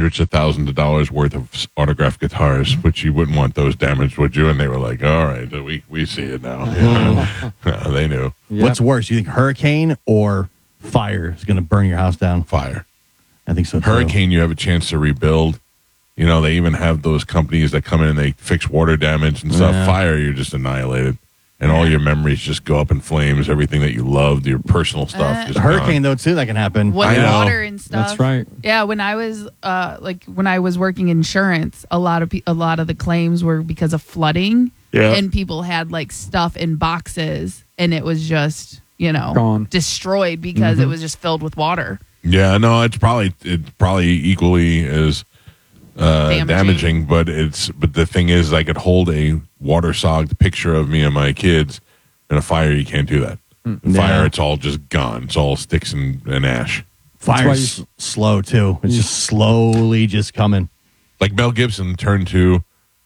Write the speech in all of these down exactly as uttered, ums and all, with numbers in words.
hundreds of thousands of dollars worth of autographed guitars, which you wouldn't want those damaged, would you? And they were like, all right, we, we see it now. Yeah. They knew. Yep. What's worse, you think hurricane or fire is going to burn your house down? Fire. I think so, too. Hurricane, you have a chance to rebuild. You know, they even have those companies that come in and they fix water damage and stuff. Yeah. Fire, you're just annihilated. And all your memories just go up in flames. Everything that you loved, your personal stuff. Uh, just hurricane, gone. though, too, that can happen. With water and stuff. That's right. Yeah, when I was uh, like when I was working insurance, a lot of pe- a lot of the claims were because of flooding, Yeah. and people had like stuff in boxes, and it was just you know Gone. destroyed because Mm-hmm. it was just filled with water. Yeah, no, it's probably it's probably equally as uh, Damaging. damaging. But it's but the thing is, I could hold a waterlogged picture of me and my kids. In a fire, you can't do that. In fire, Yeah. it's all just gone. It's all sticks and, and ash. Fire's you- slow, too. It's just slowly just coming. Like Mel Gibson turned to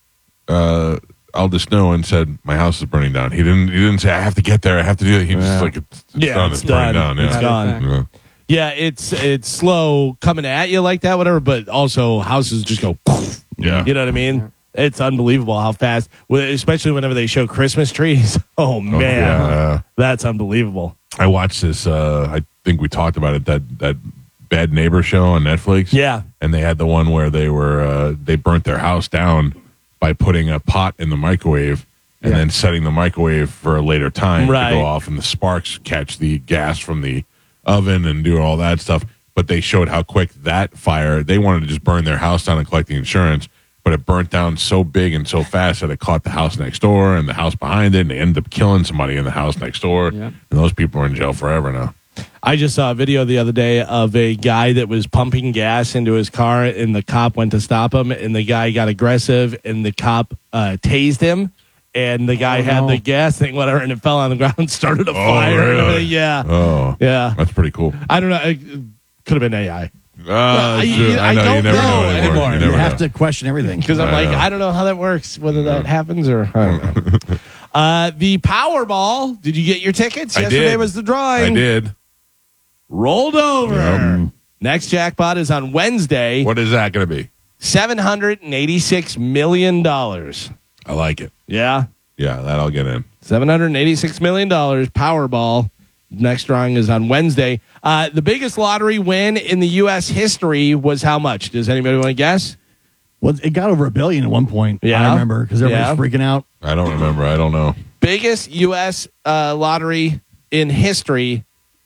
uh, Aldous Snow and said, "My house is burning down." He didn't. He didn't say, "I have to get there. I have to do it." He was just like, "It's, it's Yeah, done. it's It's, burning done. down." Yeah. It's gone. Yeah. Yeah, it's it's slow coming at you like that, whatever. But also houses just go. Yeah. You know what I mean? It's unbelievable how fast, especially whenever they show Christmas trees. Oh man, yeah. that's unbelievable. I watched this. Uh, I think we talked about it. That that Bad Neighbor show on Netflix. Yeah. and they had the one where they were uh, they burnt their house down by putting a pot in the microwave and Yeah. then setting the microwave for a later time Right. to go off, and the sparks catch the gas from the oven and do all that stuff. But they showed how quick that fire. They wanted to just burn their house down and collect the insurance. But it burnt down so big and so fast that it caught the house next door and the house behind it, and they ended up killing somebody in the house next door. Yep. And those people are in jail forever now. I just saw a video the other day of a guy that was pumping gas into his car, and the cop went to stop him, and the guy got aggressive, and the cop uh, tased him, and the guy Oh, had no. the gas thing, whatever, and it fell on the ground and started a Oh, fire. and really? everything. Yeah. Oh, Yeah. that's pretty cool. I don't know. It could have been A I. Uh, I- true. I know don't you never know know, anymore. anymore. You You, never have know. to question everything. Because I'm I like, know. I don't know how that works, whether that happens or I don't know. uh, the Powerball. Did you get your tickets? I Yesterday did. was the drawing. I did. Rolled over. Yep. Next jackpot is on Wednesday. What is that going to be? seven hundred eighty-six million dollars. I like it. Yeah. Yeah, that I'll get in. seven hundred eighty-six million dollars. Powerball. Next drawing is on Wednesday. Uh, the biggest lottery win in the U S history was how much? Does anybody want to guess? Well, it got over a billion at one point. Yeah. I remember because everybody's Yeah. freaking out. I don't remember. I don't know. Biggest U S uh, lottery in history,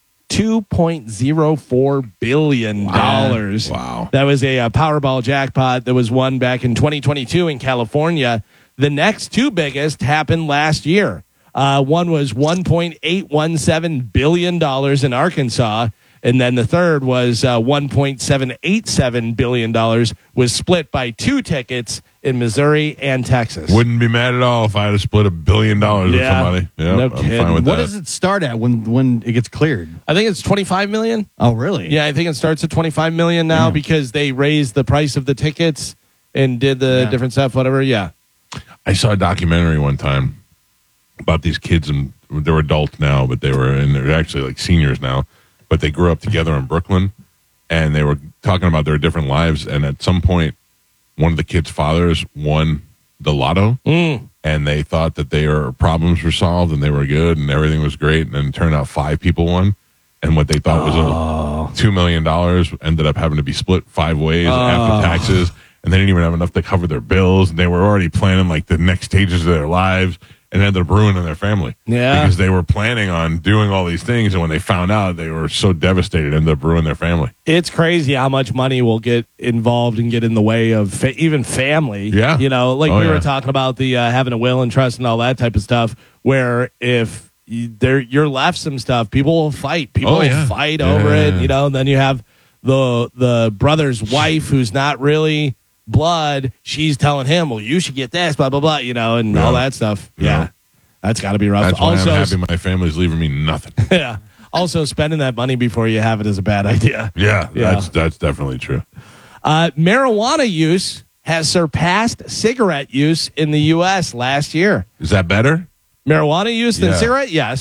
two point oh four billion dollars. Wow. That was a, uh Powerball jackpot that was won back in twenty twenty-two in California. The next two biggest happened last year. Uh, one was one point eight one seven billion dollars in Arkansas, and then the third was uh, one point seven eight seven billion dollars, was split by two tickets in Missouri and Texas. Wouldn't be mad at all if I had to split a billion dollars with Yeah. somebody. Yeah, No I'm kidding. fine with What that. does it start at when when it gets cleared? I think it's twenty-five million Oh, really? Yeah, I think it starts at twenty-five million now Yeah. because they raised the price of the tickets and did the Yeah. different stuff, whatever. Yeah. I saw a documentary one time about these kids, and they were adults now, but they were, and they're actually like seniors now, but they grew up together in Brooklyn, and they were talking about their different lives. And at some point, one of the kids' fathers won the lotto, Mm. and they thought that their problems were solved and they were good and everything was great. And then it turned out five people won. And what they thought was a two million dollars ended up having to be split five ways after taxes. And they didn't even have enough to cover their bills. And they were already planning like the next stages of their lives, and ended up ruining their family. Yeah. Because they were planning on doing all these things. And when they found out, they were so devastated, ended up ruining their family. It's crazy how much money will get involved and get in the way of fa- even family. Yeah. You know, like Oh, we yeah. were talking about the uh, having a will and trust and all that type of stuff, where if you, there, you're left some stuff, people will fight. People Oh, will yeah. fight Yeah. over it, you know, and then you have the the brother's wife who's not really blood. She's telling him, well, you should get this, blah, blah, blah, you know, and Yeah. all that stuff. Yeah. Yeah. That's got to be rough. That's why also, I'm happy my family's leaving me nothing. yeah. Also, spending that money before you have it is a bad idea. Yeah, Yeah. that's that's definitely true. Uh, marijuana use has surpassed cigarette use in the U S last year. Is that better? Marijuana use than Yeah. cigarette? Yes.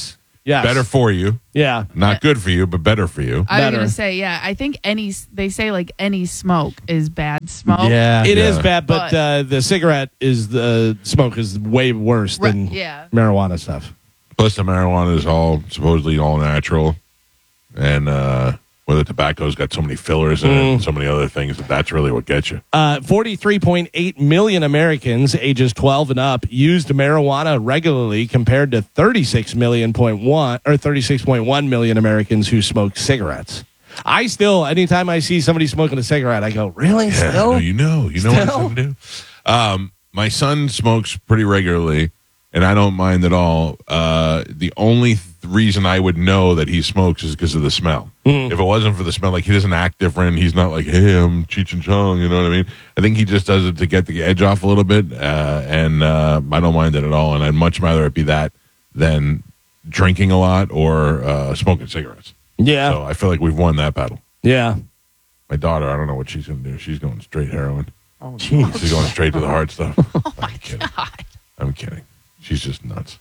Yes. Better for you. Yeah. Not good for you, but better for you. I was Better. gonna say, yeah. I think any they say like any smoke is bad smoke. Yeah. It is Yeah. bad, but, But- uh, the cigarette is the smoke is way worse Right, than yeah. marijuana stuff. Plus, the marijuana is all supposedly all natural, and uh, where the tobacco's got so many fillers in it Mm. and so many other things that that's really what gets you. Uh, forty-three point eight million Americans ages twelve and up used marijuana regularly, compared to thirty-six million point one or thirty-six point one million Americans who smoke cigarettes. I still, anytime I see somebody smoking a cigarette, I go, "Really? Yeah, Still?" no, you know, you know what Still? I'm going to do. Um, my son smokes pretty regularly, and I don't mind at all. Uh, the only th- reason I would know that he smokes is because of the smell. Mm. If it wasn't for the smell, like he doesn't act different. He's not like, hey, I'm Cheech and Chong, you know what I mean? I think he just does it to get the edge off a little bit, uh, and uh, I don't mind it at all. And I'd much rather it be that than drinking a lot or uh, smoking cigarettes. Yeah, So I feel like we've won that battle. yeah. My daughter, I don't know what she's going to do. She's going straight heroin. Jeez. She's going straight to the hard stuff. I'm kidding. I'm kidding. She's just nuts.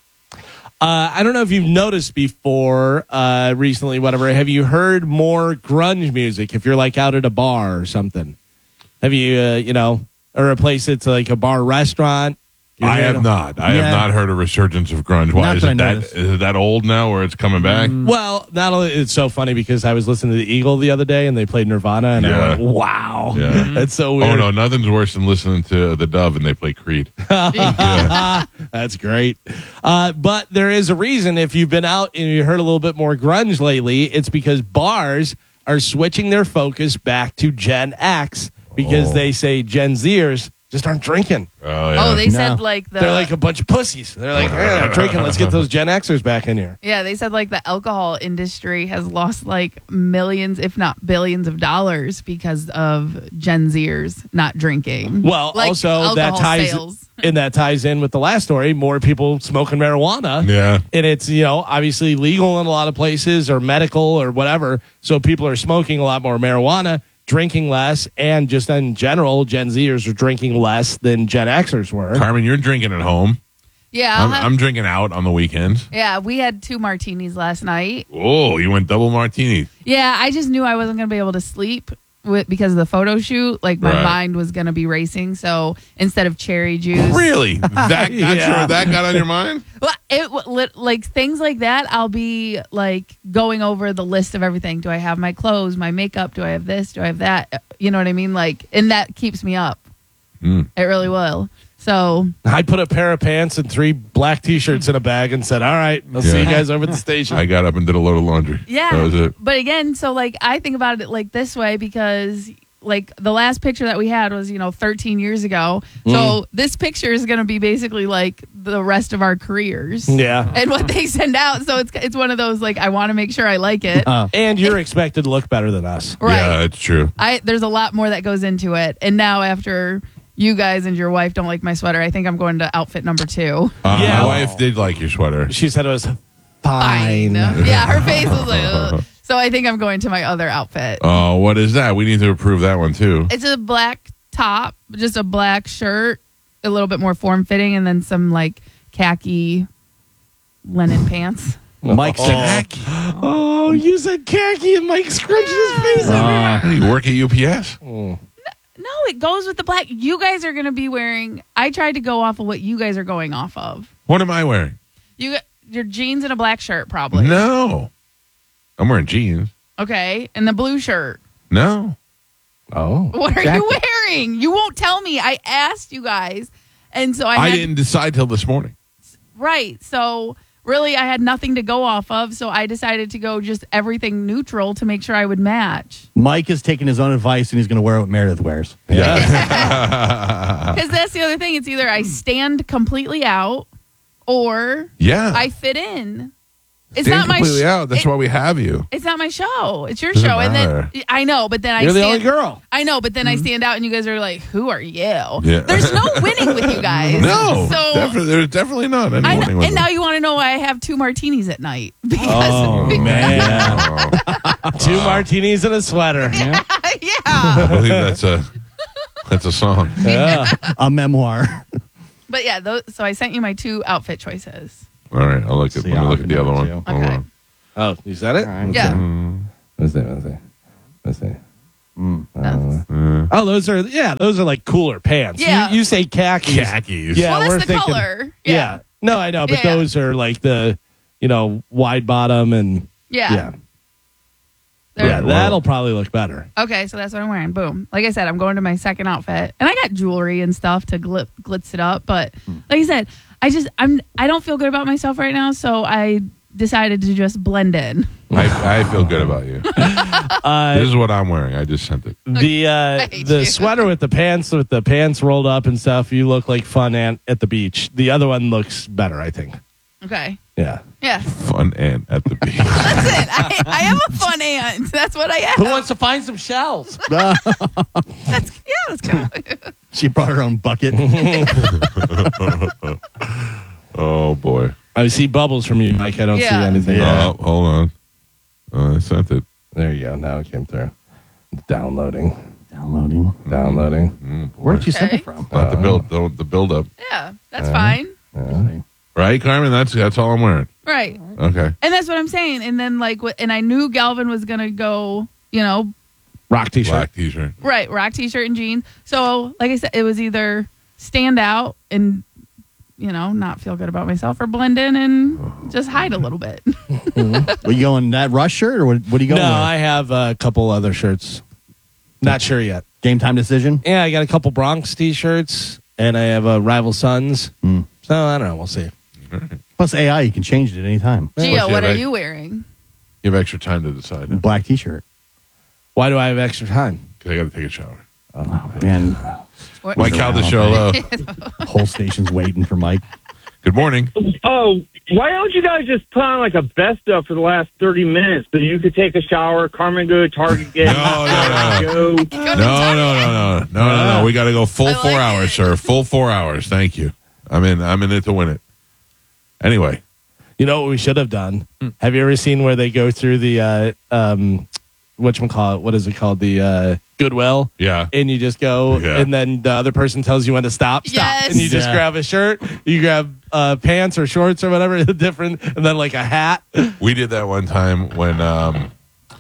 Uh, I don't know if you've noticed before, uh, recently, whatever. Have you heard more grunge music? If you're like out at a bar or something, have you, uh, you know, or a place that's like a bar restaurant? You're I hearing have them? not. I Yeah. have not heard a resurgence of grunge. Why Not is that I it that? noticed. Is it that old now, where it's coming back? Well, not only it's so funny because I was listening to the Eagle the other day and they played Nirvana and I Yeah. went, "Wow, Yeah. that's so weird." Oh no, nothing's worse than listening to the Dove and they play Creed. Yeah. That's great. Uh, but there is a reason. If you've been out and you heard a little bit more grunge lately, it's because bars are switching their focus back to Gen X because Oh. they say Gen Zers just aren't drinking. Oh yeah. Oh, they No. said like the They're like a bunch of pussies. They're like, "Eh, I'm drinking. Let's get those Gen Xers back in here." yeah, they said like the alcohol industry has lost like millions, if not billions, of dollars because of Gen Zers not drinking. Well, Like also that alcohol ties sales. and that ties in with the last story. More people smoking marijuana. yeah. And it's, you know, obviously legal in a lot of places or medical or whatever. So people are smoking a lot more marijuana, drinking less, and just in general, Gen Zers are drinking less than Gen Xers were. Carmen, you're drinking at home. Yeah, I'll I'm, have- I'm drinking out on the weekends. yeah. We had two martinis last night. Oh, you went double martini. Yeah, I just knew I wasn't gonna be able to sleep with because of the photo shoot. Like my Right. mind was gonna be racing. So instead of cherry juice, Really? That got Yeah. your, that got on your mind? well, it w- lit- like things like that. I'll be like going over the list of everything. Do I have my clothes, my makeup? Do I have this? Do I have that? You know what I mean? Like, and that keeps me up. Mm. It really will. So I put a pair of pants and three black T-shirts in a bag and said, "All right, I'll see you Yeah. guys over at the station." I got up and did a load of laundry. yeah, That was it. but again, so like I think about it like this way because like the last picture that we had was you know thirteen years ago. So Mm. this picture is going to be basically like the rest of our careers. Yeah. And what they send out, so it's it's one of those like I want to make sure I like it. Uh, And you're expected to look better than us. Right. Yeah, it's true. I there's a lot more that goes into it. And now after you guys and your wife don't like my sweater, I think I'm going to outfit number two. Uh, Yeah. My wife did like your sweater. She said it was fine. Yeah, her face was like, ugh. So I think I'm going to my other outfit. Oh, what is that? We need to approve that one too. It's a black top, just a black shirt, a little bit more form fitting, and then some like khaki linen pants. Mike said, Oh, you said khaki and Mike scrunched his face. uh, How do you work at U P S? No, it goes with the black. You guys are going to be wearing. I tried to go off of what you guys are going off of. What am I wearing? You got your jeans and a black shirt, probably. No. I'm wearing jeans. Okay, and the blue shirt. No. Oh. What are Jacket. you wearing? You won't tell me. I asked you guys, and so I, I had didn't decide till this morning. right. So really, I had nothing to go off of. So I decided to go just everything neutral to make sure I would match. Mike is taking his own advice and he's going to wear what Meredith wears. Yeah. Because that's the other thing. It's either I stand completely out or Yeah. I fit in. It's Stand not my completely sh- out. That's it- why we have you. It's not my show. It's your Doesn't show. And matter. then I know, but then I You're the stand, only girl. I know, but then I stand out and you guys are like, who are you? Yeah. There's no winning with you guys. No. So definitely, there's definitely not any I know, winning with and them. now you want to know why I have two martinis at night. Because Oh, man. Oh, Two martinis and a sweater. yeah. I believe that's a that's a song. Yeah. A memoir. But yeah, those, so I sent you my two outfit choices. All right, I'll look at. See Let me how look I at can the do other it, one. too. Hold Okay. on. Oh, you said it? All right. Yeah. Let's see. Let's see. Let's see. That's- Oh, those are yeah, those are like cooler pants. Yeah. You, you say khakis. Khakis. Yeah, well, that's we're the thinking. color. Yeah. Yeah. No, I know, but Yeah, yeah. those are like the, you know, wide bottom and Yeah. yeah, They're- yeah. well- That'll probably look better. Okay, so that's what I'm wearing. Boom. Like I said, I'm going to my second outfit, and I got jewelry and stuff to glit, glitz it up. But like I said, I just I'm I don't feel good about myself right now, so I decided to just blend in. I, I feel good about you. Uh, This is what I'm wearing. I just sent it. the uh, hate the you. sweater with the pants with the pants rolled up and stuff. You look like fun ant at the beach. The other one looks better, I think. Okay. Yeah. Yeah. Fun ant at the beach. Listen, I, I am a fun aunt. That's what I am. Who wants to find some shells? That's yeah. That's good. She brought her own bucket. Oh boy. I see bubbles from you, Mike. I don't see Yeah. anything. Yeah. Oh, hold on. Oh, I sent it. There you go. Now it came through. Downloading. Downloading. Downloading. Mm, boy. Where'd you send Okay. it from? Not the build. The, the build up. Yeah, that's fine. Right, Carmen. That's that's all I'm wearing. Right. Okay. And that's what I'm saying. And then like, what? And I knew Galvin was gonna go. You know, Rock t-shirt. Black T-shirt. right? Rock t-shirt and jeans. So like I said, it was either stand out and you know not feel good about myself, or blend in and just hide a little bit. Were you going that Rush shirt or what, what are you No, going with? I have a couple other shirts. Not sure yet. Game time decision? Yeah, I got a couple Bronx t-shirts, and I have a Rival Sons. Mm. So I don't know. We'll see. Plus A I, you can change it at any time. Gio, yeah, what are right. you wearing? You have extra time to decide. Black t-shirt. Why do I have extra time? Because I got to take a shower. Oh, man. What- Mike Caldeshow. Whole station's waiting for Mike. Good morning. Oh, why don't you guys just put on like a best of for the last thirty minutes so you could take a shower, Carmen go to Target, get No, no, go. Go to No, no, no, no, no, no, no, no. We got to go full I four like hours, it. sir. Full four hours. Thank you. I'm in. I'm in it to win it. Anyway, You know what we should have done? Have you ever seen where they go through the uh, um, whatchamacallit? What is it called? The uh, Goodwill. yeah. And you just go, Yeah. and then the other person tells you when to stop. Stop. Yes. And you just Yeah. grab a shirt, you grab uh, pants or shorts or whatever, different, and then like a hat. We did that one time when um,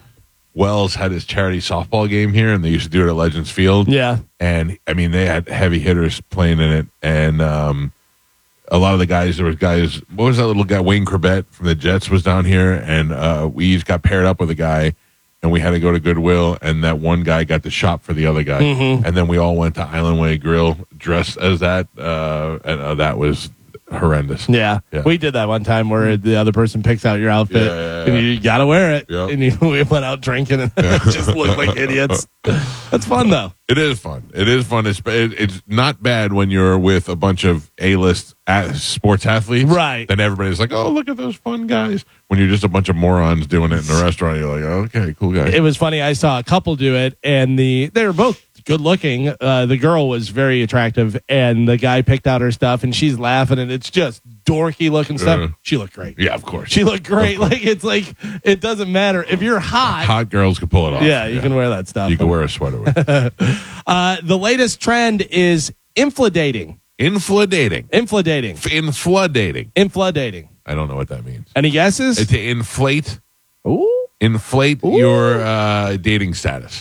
Wells had his charity softball game here, and they used to do it at Legends Field. Yeah. And I mean, they had heavy hitters playing in it, and um, a lot of the guys. There was guys. What was that little guy? Wayne Corbett from the Jets was down here, and uh, we each got paired up with a guy, and we had to go to Goodwill, and that one guy got the shop for the other guy, Mm-hmm. and then we all went to Island Way Grill dressed as that, uh, and uh, that was horrendous. Yeah. Yeah. We did that one time where the other person picks out your outfit Yeah, yeah, and yeah. you got to wear it. Yep. And you, we went out drinking and just looked like idiots. That's fun though. It is fun. It is fun. It's it, it's not bad when you're with a bunch of A-list a- sports athletes, Right. Then everybody's like, "Oh, look at those fun guys." When you're just a bunch of morons doing it in a restaurant, you're like, oh, "Okay, cool guy." It was funny. I saw a couple do it and the they were both good looking. Uh, the girl was very attractive and the guy picked out her stuff and she's laughing and it's just dorky looking stuff. Uh. She looked great. yeah, of course. She looked great. Like it's like it doesn't matter if you're hot. Hot girls can pull it off. Yeah, you can wear that stuff. You can wear a sweater with it. Uh, the latest trend is infladating. Infladating. Infladating. Infladating. Infladating. I don't know what that means. Any guesses? To inflate, Ooh. inflate your uh, dating status.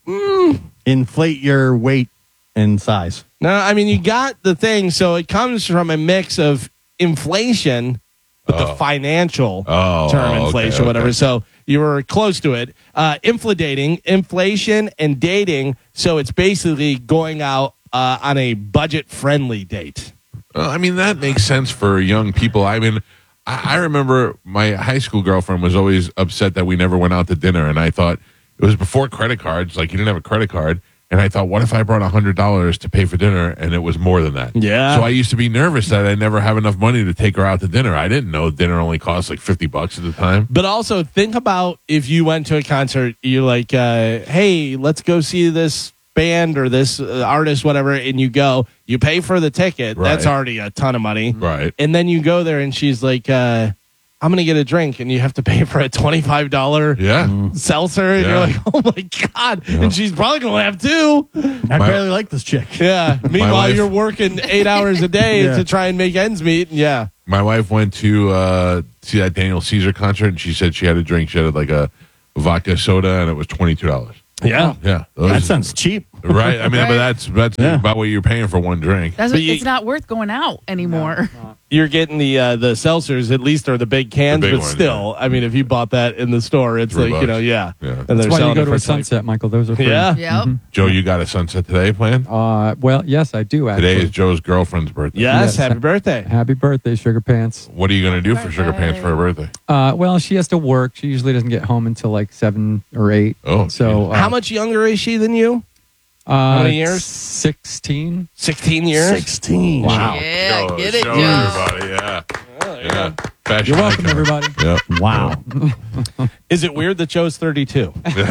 Inflate your weight and size. No, I mean you got the thing. So it comes from a mix of inflation, but the financial Oh, term okay, inflation, okay. whatever. So you were close to it. Uh, infladating, inflation, and dating. So it's basically going out uh, on a budget-friendly date. Well, I mean, that makes sense for young people. I mean, I, I remember my high school girlfriend was always upset that we never went out to dinner. And I thought it was before credit cards. Like, you didn't have a credit card. And I thought, what if I brought one hundred dollars to pay for dinner and it was more than that? Yeah. So I used to be nervous that I'd never have enough money to take her out to dinner. I didn't know dinner only cost like fifty bucks at the time. But also think about if you went to a concert, you're like, uh, hey, let's go see this band or this uh, artist, whatever, and you go, you pay for the ticket. Right. That's already a ton of money. Right. And then you go there and she's like, uh, I'm going to get a drink and you have to pay for a twenty-five dollars Yeah. seltzer. And Yeah. you're like, oh my God. And she's probably going to have two. I My- barely like this chick. Yeah. Meanwhile, wife- you're working eight hours a day Yeah. to try and make ends meet. Yeah. My wife went to uh, see that Daniel Caesar concert, and she said she had a drink. She had like a vodka soda, and it was twenty-two dollars. Yeah. Yeah. That Those- sounds cheap. right. I mean, Right. but that's that's Yeah. about what you're paying for one drink. That's But what, you- it's not worth going out anymore. You're getting the uh, the seltzers, at least, are the big cans, The big but ones, still, I mean, if you bought that in the store, it's Three like, you bucks. know, yeah. Yeah. And That's they're That's why you selling go it to for a like- sunset, Michael. Those are free. Yeah. Yep. Joe, you got a sunset today planned? Uh, well, yes, I do actually. Today is Joe's girlfriend's birthday. Yes, Yes. happy birthday. Happy birthday, Sugar Pants. What are you going to do for Sugar Birthday. Pants for her birthday? Uh, well, she has to work. She usually doesn't get home until like seven or eight. Oh, so uh, How much younger is she than you? Uh, many years? Sixteen. sixteen years? sixteen. Wow. Yeah, Show- get it, show Joe. everybody. Yeah. Yeah. Fashion You're welcome, icon. everybody. Yep. Wow. Is it weird that Joe's thirty-two?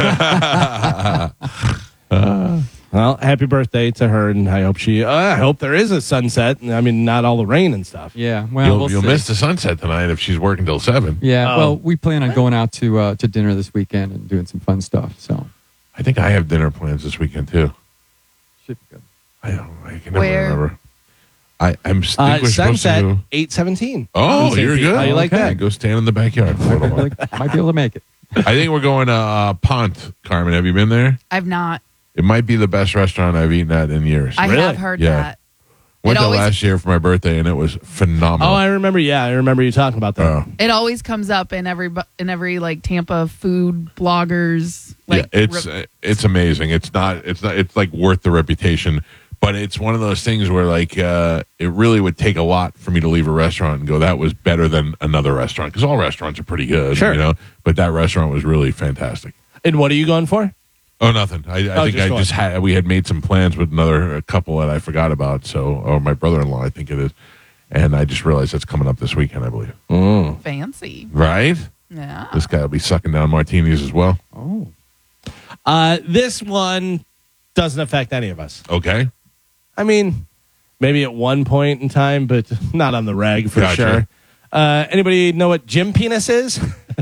Well, happy birthday to her, and I hope she. Uh, I hope there is a sunset. I mean, not all the rain and stuff. Yeah. Well, You'll, we'll you'll see. miss the sunset tonight if she's working till seven. Yeah. Oh. Well, we plan on going out to uh, to dinner this weekend and doing some fun stuff. So I think I have dinner plans this weekend too. should be good. I don't. I can never Where? remember. I, I'm think Uh, we're supposed sunset to. eight seventeen. Oh, you're good. How you like Okay. that? Go stand in the backyard. For a Might be, little while. able to- might be able to make it. I think we're going to uh, Pont, Carmen. Have you been there? I've not. It might be the best restaurant I've eaten at in years. I Really? have heard Yeah. that. Went it there always- last year for my birthday, and it was phenomenal. Oh, I remember. Yeah, I remember you talking about that. Oh. It always comes up in every bu- in every like Tampa food bloggers. Like yeah, it's re- it's amazing. It's not it's not it's like worth the reputation, but it's one of those things where like uh, it really would take a lot for me to leave a restaurant and go that was better than another restaurant because all restaurants are pretty good, Sure. you know. But that restaurant was really fantastic. And what are you going for? Oh, nothing. I, I Oh, think just I going. just had we had made some plans with another couple that I forgot about. So, or my brother-in-law, I think it is, and I just realized that's coming up this weekend, I believe. fancy. Right? Yeah. This guy will be sucking down martinis as well. Oh. Uh, this one doesn't affect any of us. Okay. I mean, maybe at one point in time, but not on the reg for Gotcha. sure. Uh, anybody know what gym penis is?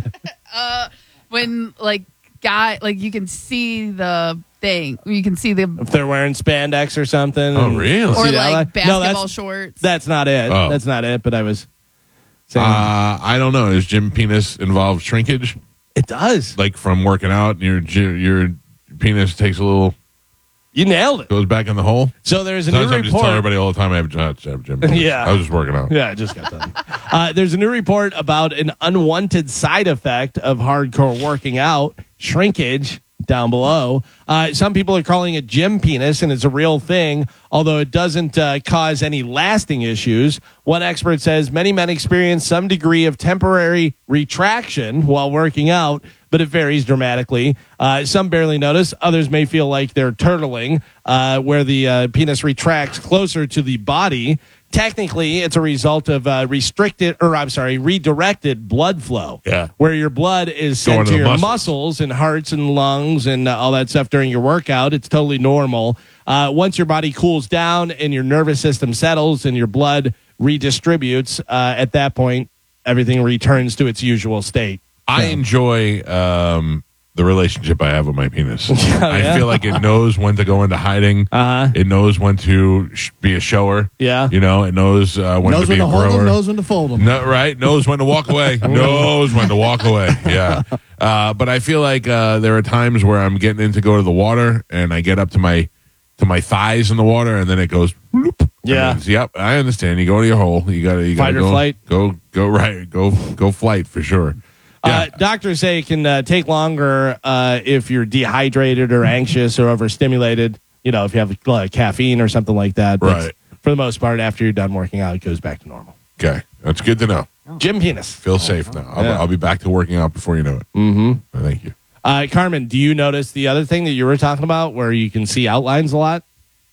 When like guy like you can see the thing. You can see the If they're wearing spandex or something. Oh, and- really? or See that? like No, basketball that's- shorts. That's not it. Oh. That's not it. But I was saying Uh, I don't know. Does gym penis involve shrinkage? it does. Like from working out, your gy- your penis takes a little, You nailed it. goes back in the hole. So there's a new Sometimes I'm just telling report. everybody all the time I have, I have gym penis. Yeah. I was just working out. Yeah, I just got done. uh, there's a new report about an unwanted side effect of hardcore working out, shrinkage, down below. Uh, some people are calling it gym penis, and it's a real thing, although it doesn't uh, cause any lasting issues. One expert says many men experience some degree of temporary retraction while working out, but it varies dramatically. Uh, some barely notice. Others may feel like they're turtling, uh, where the uh, penis retracts closer to the body. Technically, it's a result of uh, restricted, or I'm sorry, redirected blood flow. Yeah. Where your blood is Going sent to to the your muscles. muscles and hearts and lungs and uh, all that stuff during your workout. It's totally normal. Uh, once your body cools down and your nervous system settles and your blood redistributes, uh, at that point, everything returns to its usual state. I enjoy um, the relationship I have with my penis. yeah. I feel like it knows when to go into hiding. Uh-huh. It knows when to sh- be a shower. Yeah. You know, it knows uh, when knows to be when to a hold grower. them, knows when to fold them. No, right? Knows when to walk away. knows when to walk away. Yeah. Uh, but I feel like uh, there are times where I'm getting in to go to the water and I get up to my to my thighs in the water and then it goes bloop. And Yeah. then it's- yep, I understand. You go to your hole. You gotta you Fight gotta or go, flight? Go go right. Go go flight for sure. Uh, Yeah. doctors say it can uh, take longer uh, if you're dehydrated or anxious or overstimulated. You know, if you have uh, caffeine or something like that. But Right. For the most part, after you're done working out, it goes back to normal. Okay. That's good to know. Gym penis. Feel safe now. I'll, Yeah. I'll be back to working out before you know it. Mm-hmm. Thank you. Uh, Carmen, do you notice the other thing that you were talking about where you can see outlines a lot?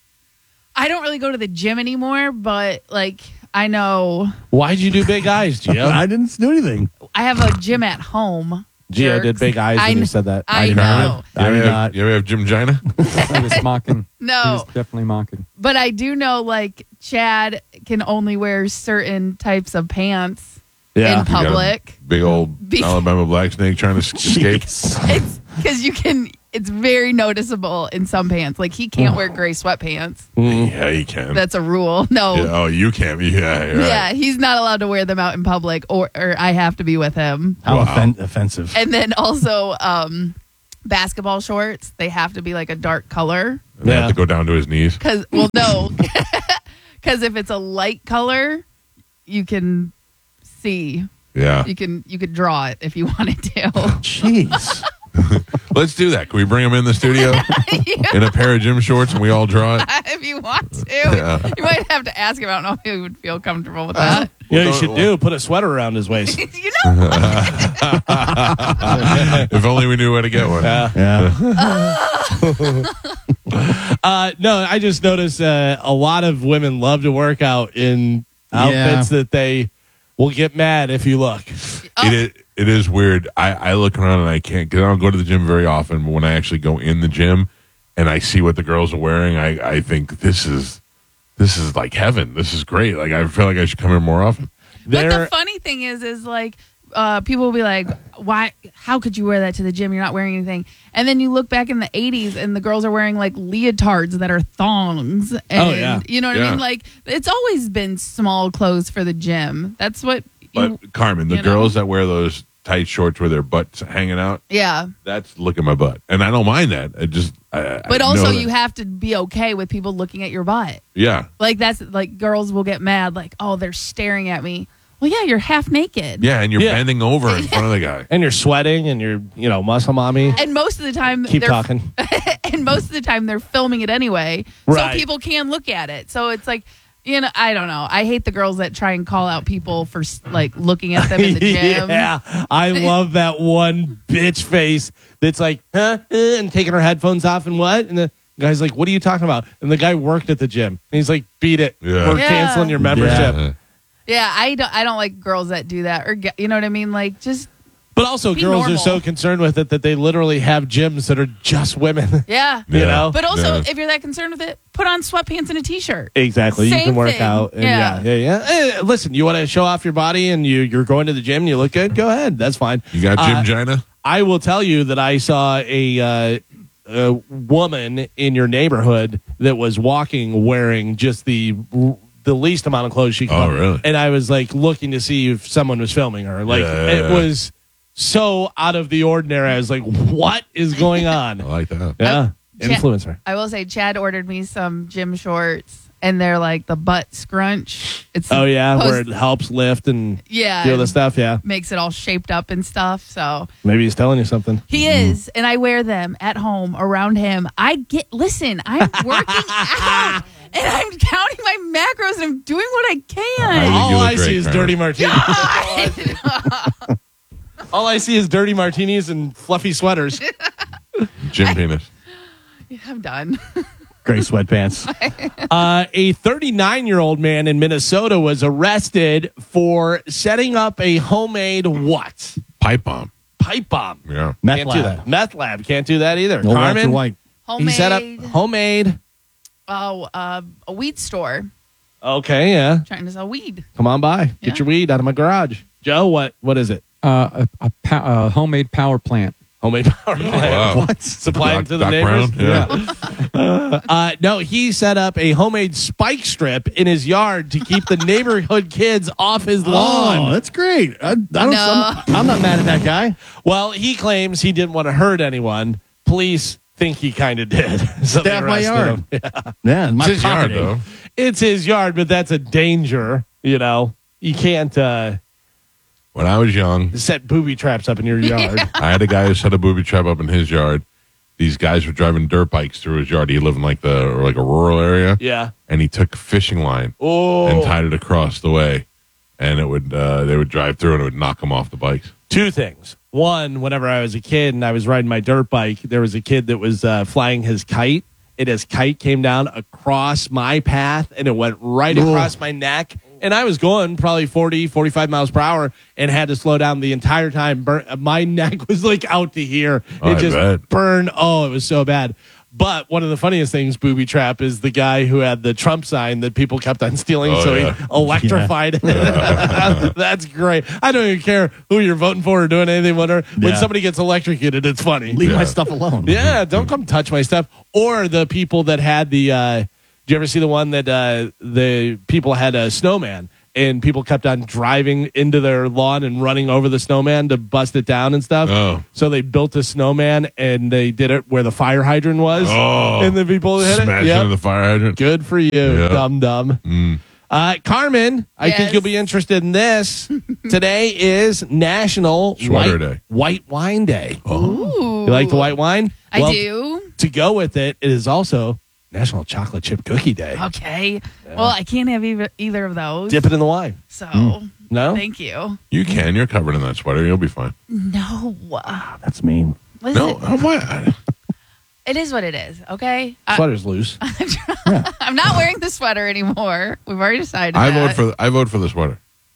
I don't really go to the gym anymore, but like I know Why'd you do big eyes, Gio? I didn't do anything. I have a gym at home. Gio jerks. did big eyes I when you kn- said that. I did know. not. You I ever, did have, not. you ever have Jim Gina? He was mocking. He No, was definitely mocking. but I do know like Chad can only wear certain types of pants Yeah. in You got a public. Big old Be- Alabama black snake trying to s- escape. It's because you can it's very noticeable in some pants. Like he can't wear gray sweatpants. Yeah, you can. That's a rule. No. Yeah, oh, you can't. Yeah, you're right. Yeah, he's not allowed to wear them out in public, or or I have to be with him. How Wow. offen- offensive. And then also um, basketball shorts, they have to be like a dark color. They Yeah. have to go down to his knees. Because, well, no. Because if it's a light color, you can see. Yeah. You can you could draw it if you wanted to. Jeez. Let's do that. Can we bring him in the studio in a pair of gym shorts and we all draw it? If you want to. Yeah. You might have to ask him. I don't know if he would feel comfortable with that. You know, you Well, should do put a sweater around his waist. You know what? If only we knew where to get one. Yeah. Uh, no, I just noticed uh, a lot of women love to work out in outfits Yeah. that they will get mad if you look. It is, it is weird. I, I look around and I can't, because I don't go to the gym very often, but when I actually go in the gym and I see what the girls are wearing, I, I think this is this is like heaven. This is great. Like I feel like I should come here more often. But the There, funny thing is, is like, uh, people will be like, why, how could you wear that to the gym? You're not wearing anything. And then you look back in the eighties and the girls are wearing like leotards that are thongs. And, Oh, yeah. You know what I Yeah. mean? Like, it's always been small clothes for the gym. That's what, you, But Carmen, the you know? girls that wear those tight shorts with their butts hanging out, yeah. that's look at my butt. And I don't mind that. I just, I, But I also, know that- you have to be okay with people looking at your butt. yeah. Like, that's like girls will get mad, like, oh, they're staring at me. Well, yeah, you're half naked. Yeah, and you're Yeah. bending over in front of the guy. and you're sweating and you're, you know, muscle mommy. And most of the time, Keep they're, talking. and most of the time they're filming it anyway, Right. so people can look at it. So it's like, you know, I don't know. I hate the girls that try and call out people for like looking at them in the gym. Yeah, I love that one bitch face that's like, huh, uh, and taking her headphones off and what? And the guy's like, what are you talking about? And the guy worked at the gym. And he's like, beat it. Yeah. We're Yeah. canceling your membership. Yeah. Yeah, I don't. I don't like girls that do that, or get, you know what I mean. Like, just But also, Be girls normal. are so concerned with it that they literally have gyms that are just women. yeah. You Yeah. know? But also, Yeah. if you're that concerned with it, put on sweatpants and a t-shirt. Exactly. you Same can work thing. out. And yeah. Yeah. Yeah. Yeah. Eh, listen, you want to show off your body and you, you're going to the gym and you look good? Go ahead. That's fine. You got Uh, Jim Gina? I will tell you that I saw a, uh, a woman in your neighborhood that was walking wearing just the the least amount of clothes she could. Oh, wear. really? And I was like looking to see if someone was filming her. Like Yeah, it yeah. was so out of the ordinary. I was like, what is going on? I like that. Yeah. Cha- Influencer. I will say, Chad ordered me some gym shorts, and they're like the butt scrunch. It's Oh yeah, where it supposed- helps lift and yeah, do all the stuff. Yeah, makes it all shaped up and stuff. So maybe he's telling you something. he is, and I wear them at home around him. I get listen. I'm working out, and I'm counting my macros, and I'm doing what I I can. think All you look I great, see is Karen. dirty martinis. All I see is dirty martinis and fluffy sweaters. Jim penis. I'm done. Gray sweatpants. Uh, a thirty-nine-year-old man in Minnesota was arrested for setting up a homemade what? Pipe bomb. Pipe bomb. Yeah. Meth Can't do lab. that. Meth lab. Can't do that either. No Walter Carmen, White. Homemade. he set up homemade. Oh, uh, a weed store Okay, yeah. trying to sell weed. Come on by. Get Yeah. your weed out of my garage. Joe, what? What is it? Uh, a, a, pow- a homemade power plant. Homemade power plant. Wow. What? Supplying Doc- to the Doc neighbors. Brown? Yeah. Uh, no, he set up a homemade spike strip in his yard to keep the neighborhood kids off his Oh, lawn. that's great. I, I don't, No. I'm, I'm not mad at that guy. Well, he claims he didn't want to hurt anyone. Police think he kind of did. So they Stab my arrested yard. him. Yeah. Yeah, my It's his yard, property. though. It's his yard, but that's a danger. You know, you can't uh, When I was young, set booby traps up in your yard. I had a guy who set a booby trap up in his yard. These guys were driving dirt bikes through his yard. He lived in like the or like a rural area, Yeah. and he took a fishing line Oh, and tied it across the way, and it would uh, they would drive through and it would knock them off the bikes. two things. One, whenever I was a kid and I was riding my dirt bike, there was a kid that was uh, flying his kite, and his kite came down across my path, and it went right Ooh. across my neck. And I was going probably forty, forty-five miles per hour and had to slow down the entire time. Burn, my neck was like out to here. Oh, It I just bet. burned. Oh, it was so bad. But one of the funniest things, Booby Trap, is the guy who had the Trump sign that people kept on stealing, Oh, so yeah. he electrified it. That's great. I don't even care who you're voting for or doing anything. Whatever. When Yeah. somebody gets electrocuted, it's funny. Leave Yeah. my stuff alone. Yeah, don't come touch my stuff. Or the people that had the. Uh, did you ever see the one that uh, the people had a snowman and people kept on driving into their lawn and running over the snowman to bust it down and stuff? Oh. So they built a snowman and they did it where the fire hydrant was. Oh. And the people hit Smash it. Yep. into the fire hydrant. Good for you, Yeah. dum dum. Mm. Uh, Carmen, I think Yes. you'll be interested in this. Today is National Sweater White, Day. White Wine Day. Ooh. You like the white wine? I Well, do. To go with it, it is also National Chocolate Chip Cookie Day. Okay. Well, I can't have either, either of those. Dip it in the wine. So, No? thank you. You can. You're covered in that sweater. You'll be fine. No. That's mean. Listen, No, oh, what? it is what it is, okay? I, Sweater's loose. I'm not wearing the sweater anymore. We've already decided I that. vote for. The, I vote for the sweater.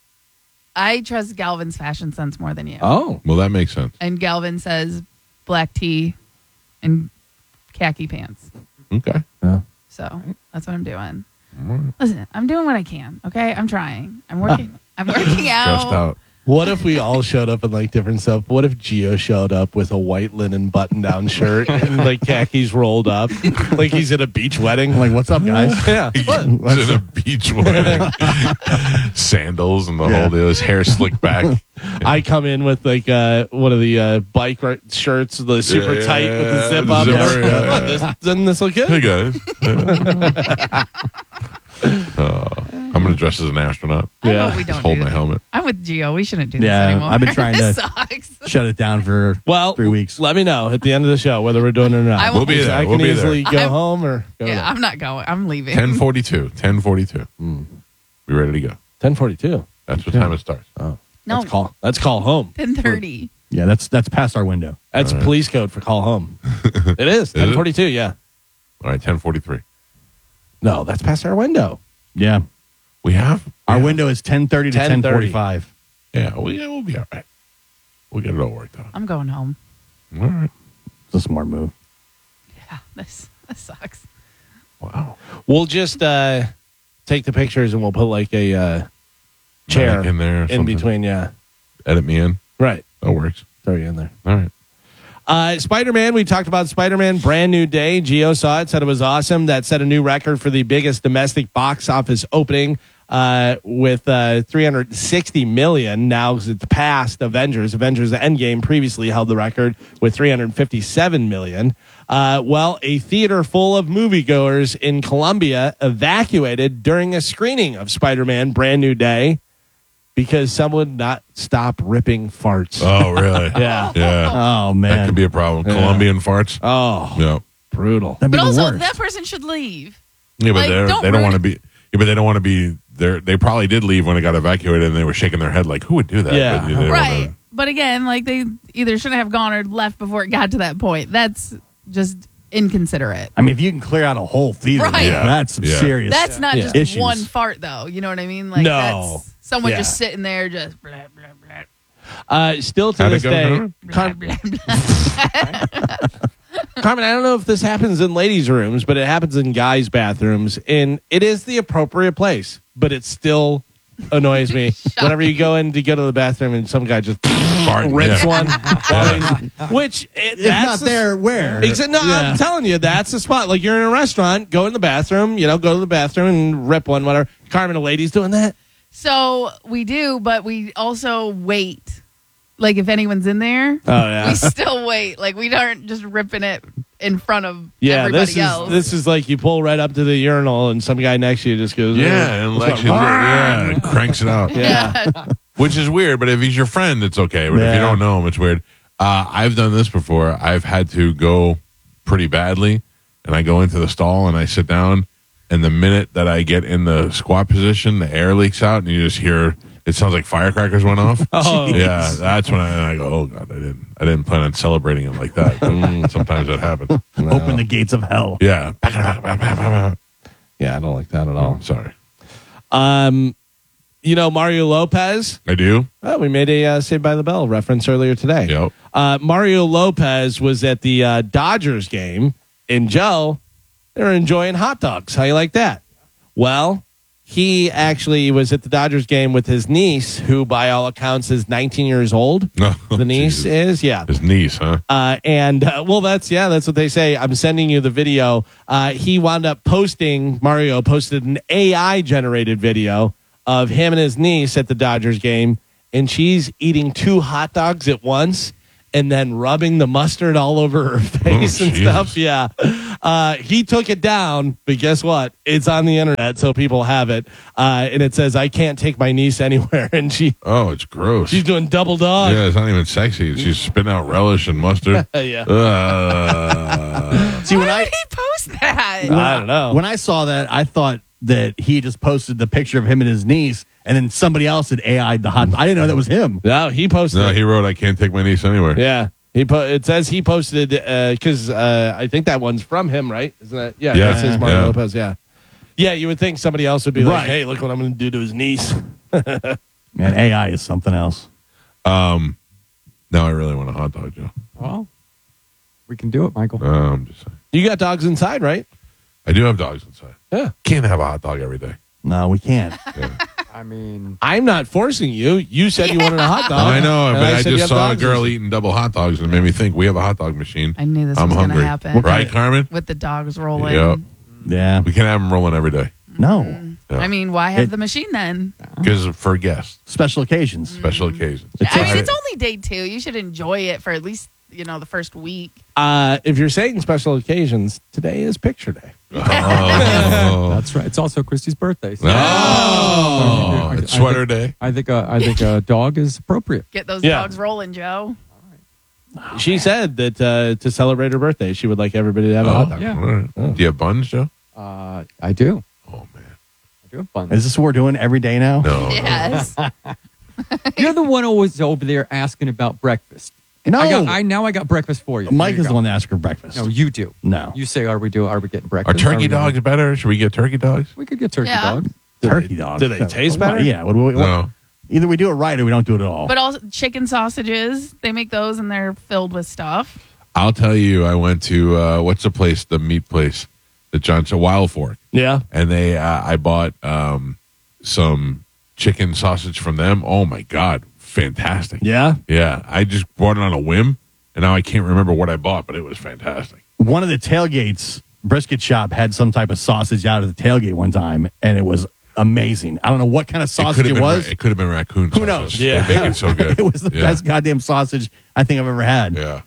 I trust Galvin's fashion sense more than you. Oh. Well, that makes sense. And Galvin says black tee and khaki pants. Okay. So that's what I'm doing. Listen, I'm doing what I can. Okay, I'm trying. I'm working. I'm working out. Stressed out. What if we all showed up in like different stuff? What if Gio showed up with a white linen button down shirt and like khakis rolled up? Like he's at a beach wedding? I'm like, what's up, guys? yeah. What? It's in a beach wedding. Sandals and the Yeah. whole deal. His hair slicked back. I come in with like uh, one of the uh, bike ri- shirts, the super Yeah, yeah, tight with the yeah, zip the up. zipper, yeah, What, yeah. this, doesn't this look Hey good? guys. Uh, I'm gonna dress as an astronaut. I Yeah. hope we don't Just hold do my that. helmet. I'm with Gio. We shouldn't do Yeah, this anymore. I've been trying this to- sucks. Shut it down for Well, three weeks. let me know at the end of the show whether we're doing it or not. I will We'll be there. I can We'll be easily there. go I'm- home or go Yeah, there. I'm not going. I'm leaving. ten forty-two. ten forty-two. We ready to go? ten forty-two. That's what time it starts. no, Let's call. Let's call home. ten thirty. Yeah, that's that's past our window. That's All right. police code for call home. It is it? ten forty-two. Yeah. All right, ten forty-three. No, that's past our window. Yeah, We have our yeah. window is ten thirty to ten ten thirty. forty-five. Yeah, we, yeah, we'll be all right. We'll get it all worked out. I'm going home. All right. It's a smart move. Yeah, this this sucks. Wow. We'll just uh, take the pictures and we'll put like a uh, chair Mic in there or in something. between. Yeah. Edit me in. Right. That works. Throw you in there. All right. Uh, Spider-Man, we talked about Spider-Man, brand new day. Gio saw it, said it was awesome. That set a new record for the biggest domestic box office opening uh, with uh, three hundred sixty million. Now it's past Avengers. Avengers Endgame previously held the record with three hundred fifty-seven million. Uh, well, a theater full of moviegoers in Colombia evacuated during a screening of Spider-Man, brand new day, because someone would not stop ripping farts. Oh, really? Yeah. Yeah. Oh That man, could be a problem. Yeah. Colombian farts. Oh, Yeah. brutal. that'd be But the also, worst. that person should leave. Yeah, but Like, they're, don't they don't ruin want to it. be. Yeah, but they don't want to be. They they probably did leave when it got evacuated, and they were shaking their head like, "Who would do that?" Yeah. But they don't Right. wanna- But again, like they either shouldn't have gone or left before it got to that point. That's just inconsiderate. I mean, if you can clear out a whole theater, Right. Yeah. that's some Yeah. serious. That's not Yeah. just Issues. one fart, though. You know what I mean? Like, No. that's someone Yeah. just sitting there, just blah, blah, blah, Uh, still to How'd it this go, day, Carmen? blah, Car- blah, blah. Carmen, I don't know if this happens in ladies' rooms, but it happens in guys' bathrooms, and it is the appropriate place, but it still annoys me whenever you go in to go to the bathroom and some guy just Fart, rips yeah. one, while he's- which it, if that's not the- there, where? Exa- no, Yeah. I'm telling you, that's the spot. Like you're in a restaurant, go in the bathroom, you know, go to the bathroom and rip one, whatever. Carmen, a lady's doing that. So we do, but we also wait. Like if anyone's in there, Oh yeah, we still wait. Like we aren't just ripping it in front of yeah. everybody This is else. this is like you pull right up to the urinal and some guy next to you just goes, Yeah, and What's Lexi, going- yeah, and cranks it out. Yeah. Which is weird, but if he's your friend, it's okay. But if Yeah. you don't know him, it's weird. Uh, I've done this before. I've had to go pretty badly, and I go into the stall and I sit down, and the minute that I get in the squat position, the air leaks out, and you just hear it sounds like firecrackers went off. Oh. Yeah, that's when I, and I go, oh god, I didn't, I didn't plan on celebrating it like that. But sometimes that happens. Open the gates of hell. Yeah. Yeah, I don't like that at Oh, all. sorry. Um, you know Mario Lopez. I do. Oh, we made a uh, Saved by the Bell reference earlier today. Yep. Uh, Mario Lopez was at the uh, Dodgers game, and Joe, they're enjoying hot dogs. How you like that? Well, he actually was at the Dodgers game with his niece, who by all accounts is nineteen years old. No, the niece Jesus. is, yeah. His niece, huh? Uh, and, uh, well, that's, yeah, that's what they say. I'm sending you the video. Uh, he wound up posting, Mario posted an A I-generated video of him and his niece at the Dodgers game, and she's eating two hot dogs at once and then rubbing the mustard all over her face Oh, and Jesus. stuff. Yeah. Uh, he took it down, but guess what? It's on the internet, so people have it. Uh, and it says, I can't take my niece anywhere. And she Oh, it's gross. she's doing double dog. Yeah, it's not even sexy. She's spitting out relish and mustard. Yeah. Uh, See, when Why I did he post that? I don't know. when I saw that, I thought that he just posted the picture of him and his niece, and then somebody else had A I'd the hot. I didn't know that was him. No, he posted no, it. he wrote, "I can't take my niece anywhere." Yeah, he po- it says he posted because uh, I think that one's from him, right? Isn't that? Yeah, Yeah. that says Mario Yeah. Lopez. Yeah, yeah. You would think somebody else would be Right. like, "Hey, look what I'm going to do to his niece." Man, A I is something else. Um, now I really want a hot dog, Joe. Well, we can do it, Michael. Uh, I'm just saying. You got dogs inside, right? I do have dogs inside. Yeah. Can't have a hot dog every day. No, we can't. I mean, I'm not forcing you. You said you wanted a hot dog. I know, and but I, said you just have saw a dogs girl inside. eating double hot dogs and it made me think we have a hot dog machine. I knew this I'm was going to hungry. happen. Right, Carmen? With the dogs rolling. Yep. Yeah. We can have them rolling every day No. Yeah. I mean, why have It- the machine then? because for guests, Special occasions. special occasions. I mean, it's only day two. You should enjoy it for at least, you know, the first week. Uh, if you're saying special occasions, today is picture day. Oh, that's right. It's also Christy's birthday. So oh, I- it's I sweater think- day. I think a, I think a dog is appropriate. Get those Yeah. dogs rolling, Joe. She said that uh, to celebrate her birthday, she would like everybody to have a hot dog. Yeah. All right. Do you have buns, Joe? Uh, I do. Oh man, I do have fun. Is this what we're doing every day now? no. Yes. You're the one always over there asking about breakfast. No. I, got, I now I got breakfast for you. Mike Here you is the go. one that asked for breakfast. No, you do. No. You say, "Are we do? Are we getting Are breakfast? turkey we dogs better? Should we get turkey dogs? We could get turkey Yeah. dogs. Turkey dogs. do they taste What- better? Yeah. What, what, what- No. Either we do it right or we don't do it at all. But also chicken sausages, they make those and they're filled with stuff. I'll tell you. I went to uh, what's the place? The meat place, the Johnson Wild Fork, Yeah. and they. Uh, I bought um, some chicken sausage from them. Oh my god, fantastic! Yeah. Yeah, I just bought it on a whim, and now I can't remember what I bought, but it was fantastic. One of the tailgates, brisket shop, had some type of sausage out of the tailgate one time, and it was amazing. I don't know what kind of sausage could it, have been, was. It could have been raccoon. Who sausage. knows? They Yeah. make it so good. It was the Yeah. best goddamn sausage I think I've ever had. Yeah.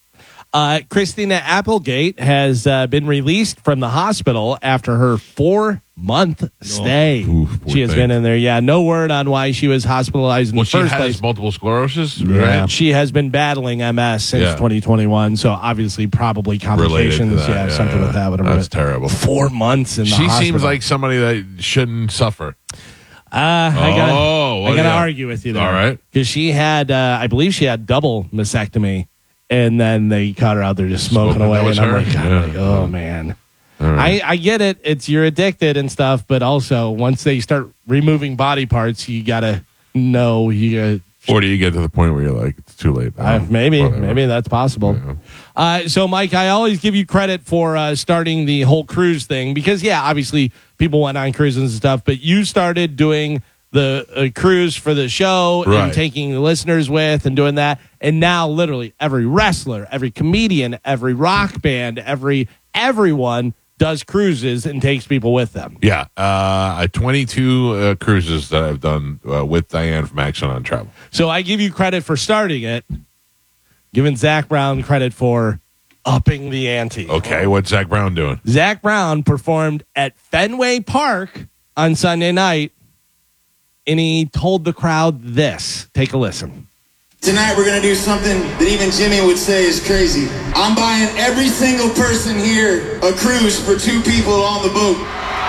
Uh, Christina Applegate has uh, been released from the hospital after her four month stay. Oof, poor she has thing. been in there. Yeah, no word on why she was hospitalized in Well, the she first has place. multiple sclerosis, Yeah. right? She has been battling M S since Yeah. twenty twenty-one, so obviously probably Related to complications. that, yeah, something with that. Whatever. That's terrible. Four months in the She hospital. seems like somebody that shouldn't suffer. Uh, I gotta, Oh, well, I gotta yeah. argue with you there. All right. Because she had, uh, I believe she had double mastectomy, and then they caught her out there just smoking, Smoking, away. that was And I'm her? like, I'm Yeah. like, oh man. All right. I, I get it. It's you're addicted and stuff, but also once they start removing body parts, you gotta know you Or do you get to the point where you're like, it's too late? gotta, uh, maybe Whatever. maybe that's possible. Yeah. Uh, so, Mike, I always give you credit for uh, starting the whole cruise thing because, yeah, obviously people went on cruises and stuff, but you started doing the uh, cruise for the show Right. and taking the listeners with and doing that. And now literally every wrestler, every comedian, every rock band, every everyone does cruises and takes people with them. Yeah, uh, twenty-two uh, cruises that I've done uh, with Diane from Action on Travel. So I give you credit for starting it, giving Zach Brown credit for upping the ante. Okay, what's Zach Brown doing? Zach Brown performed at Fenway Park on Sunday night, and he told the crowd this. Take a listen. Tonight we're gonna do something that even Jimmy would say is crazy. I'm buying every single person here a cruise for two people on the boat.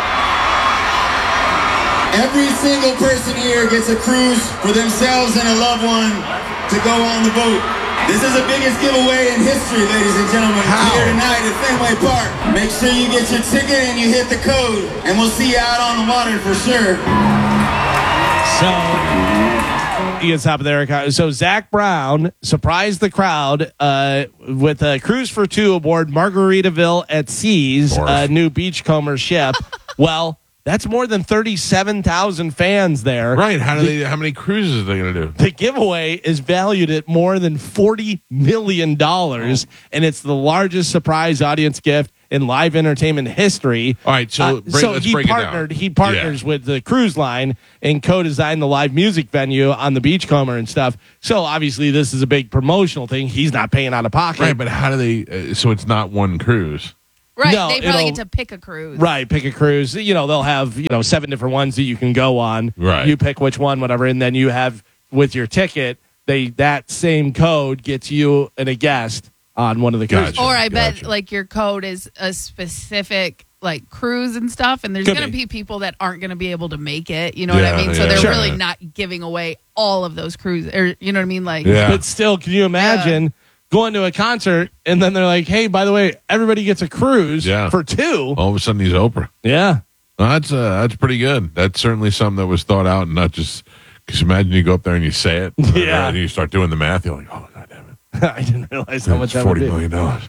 Every single person here gets a cruise for themselves and a loved one to go on the boat. This is the biggest giveaway in history, ladies and gentlemen. Here tonight at Fenway Park. Make sure you get your ticket and you hit the code, and we'll see you out on the water for sure. So He gets top of there. So Zach Brown surprised the crowd uh, with a cruise for two aboard Margaritaville at Seas, Barf. a new beachcomber ship. Well, that's more than thirty-seven thousand fans there. Right. How do they? How many cruises are they going to do? The giveaway is valued at more than forty million dollars, and it's the largest surprise audience gift in live entertainment history. All right, so Uh, break, so let's he break partnered. it down. He partners Yeah. with the cruise line and co-designed the live music venue on the Beachcomber and stuff. So obviously, this is a big promotional thing. He's not paying out of pocket. Right, but how do they? Uh, so it's not one cruise. Right. No, they probably it'll- get to pick a cruise. Right, pick a cruise. You know, they'll have, you know, seven different ones that you can go on. Right. You pick which one, whatever, and then you have with your ticket, they that same code gets you and a guest on one of the cruises. Gotcha. Or I bet Gotcha. like your code is a specific like cruise and stuff, and there's Could going to be. be people that aren't going to be able to make it. You know what Yeah, I mean? So yeah. they're Sure. really not giving away all of those cruises, or you know what I mean? Like, Yeah. But still, can you imagine going to a concert and then they're like, hey, by the way, everybody gets a cruise Yeah. for two? All of a sudden, he's Oprah. Yeah. Well, that's uh, that's pretty good. That's certainly something that was thought out, and not just. Because imagine you go up there and you say it, Yeah. and you start doing the math. You're like, oh god damn it, I didn't realize how much it's that would forty be. million dollars.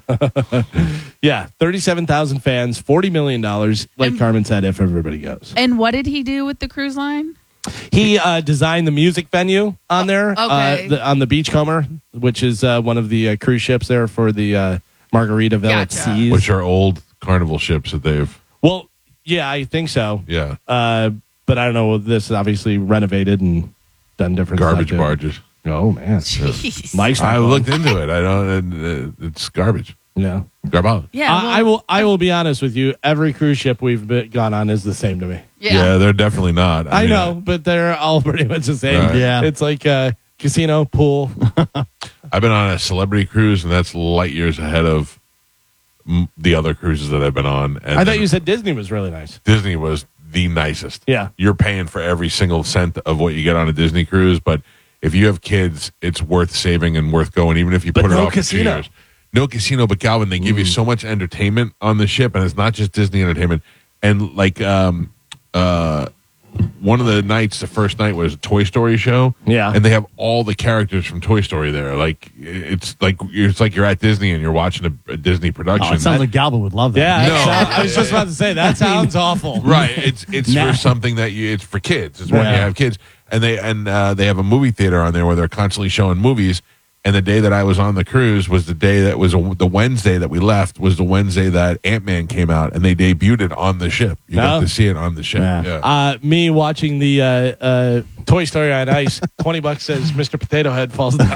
Yeah, thirty-seven thousand fans, forty million dollars, like And- Carmen said, if everybody goes. and what did he do with the cruise line? He uh, designed the music venue on there, Okay. uh, the, on the Beachcomber, which is uh, one of the uh, cruise ships there for the uh, Margaritaville at Gotcha. Seas. Which are old Carnival ships that they've. well, yeah, I think so. Yeah, Uh, but I don't know. This is obviously renovated and done different garbage stuff to it. barges. Oh, man. Jeez. Mike's not I going. looked into it. I don't. Uh, it's garbage. Yeah. Garbage. Yeah, well, I, I will. I will be honest with you. Every cruise ship we've been, gone on is the same to me. Yeah. Yeah, they're definitely not. I, mean, know, but they're all pretty much the same. Right. Yeah. It's like uh, casino, pool. I've been on a celebrity cruise, and that's light years ahead of mm, the other cruises that I've been on. And I thought you said Disney was really nice. Disney was the nicest. Yeah. You're paying for every single cent of what you get on a Disney cruise, but if you have kids, it's worth saving and worth going, even if you But put it no off for two casino. years. No casino, but Calvin, they give you so much entertainment on the ship, and it's not just Disney entertainment. And like um, uh, one of the nights, the first night was a Toy Story show. Yeah. and they have all the characters from Toy Story there. Like it's like it's like you're at Disney and you're watching a, a Disney production. Oh, it sounds like Galvin would love that. Yeah. No. that sound- I was just about to say that sounds awful. Right. It's it's Nah. for something that you. It's for kids. It's when Yeah. you have kids, and they and uh, they have a movie theater on there where they're constantly showing movies. And the day that I was on the cruise was the day that was a, the Wednesday that we left was the Wednesday that Ant-Man came out, and they debuted it on the ship. You got Oh. to see it on the ship. Yeah. Yeah. Uh, me watching the uh, uh, Toy Story on ice. Twenty bucks says Mister Potato Head falls down.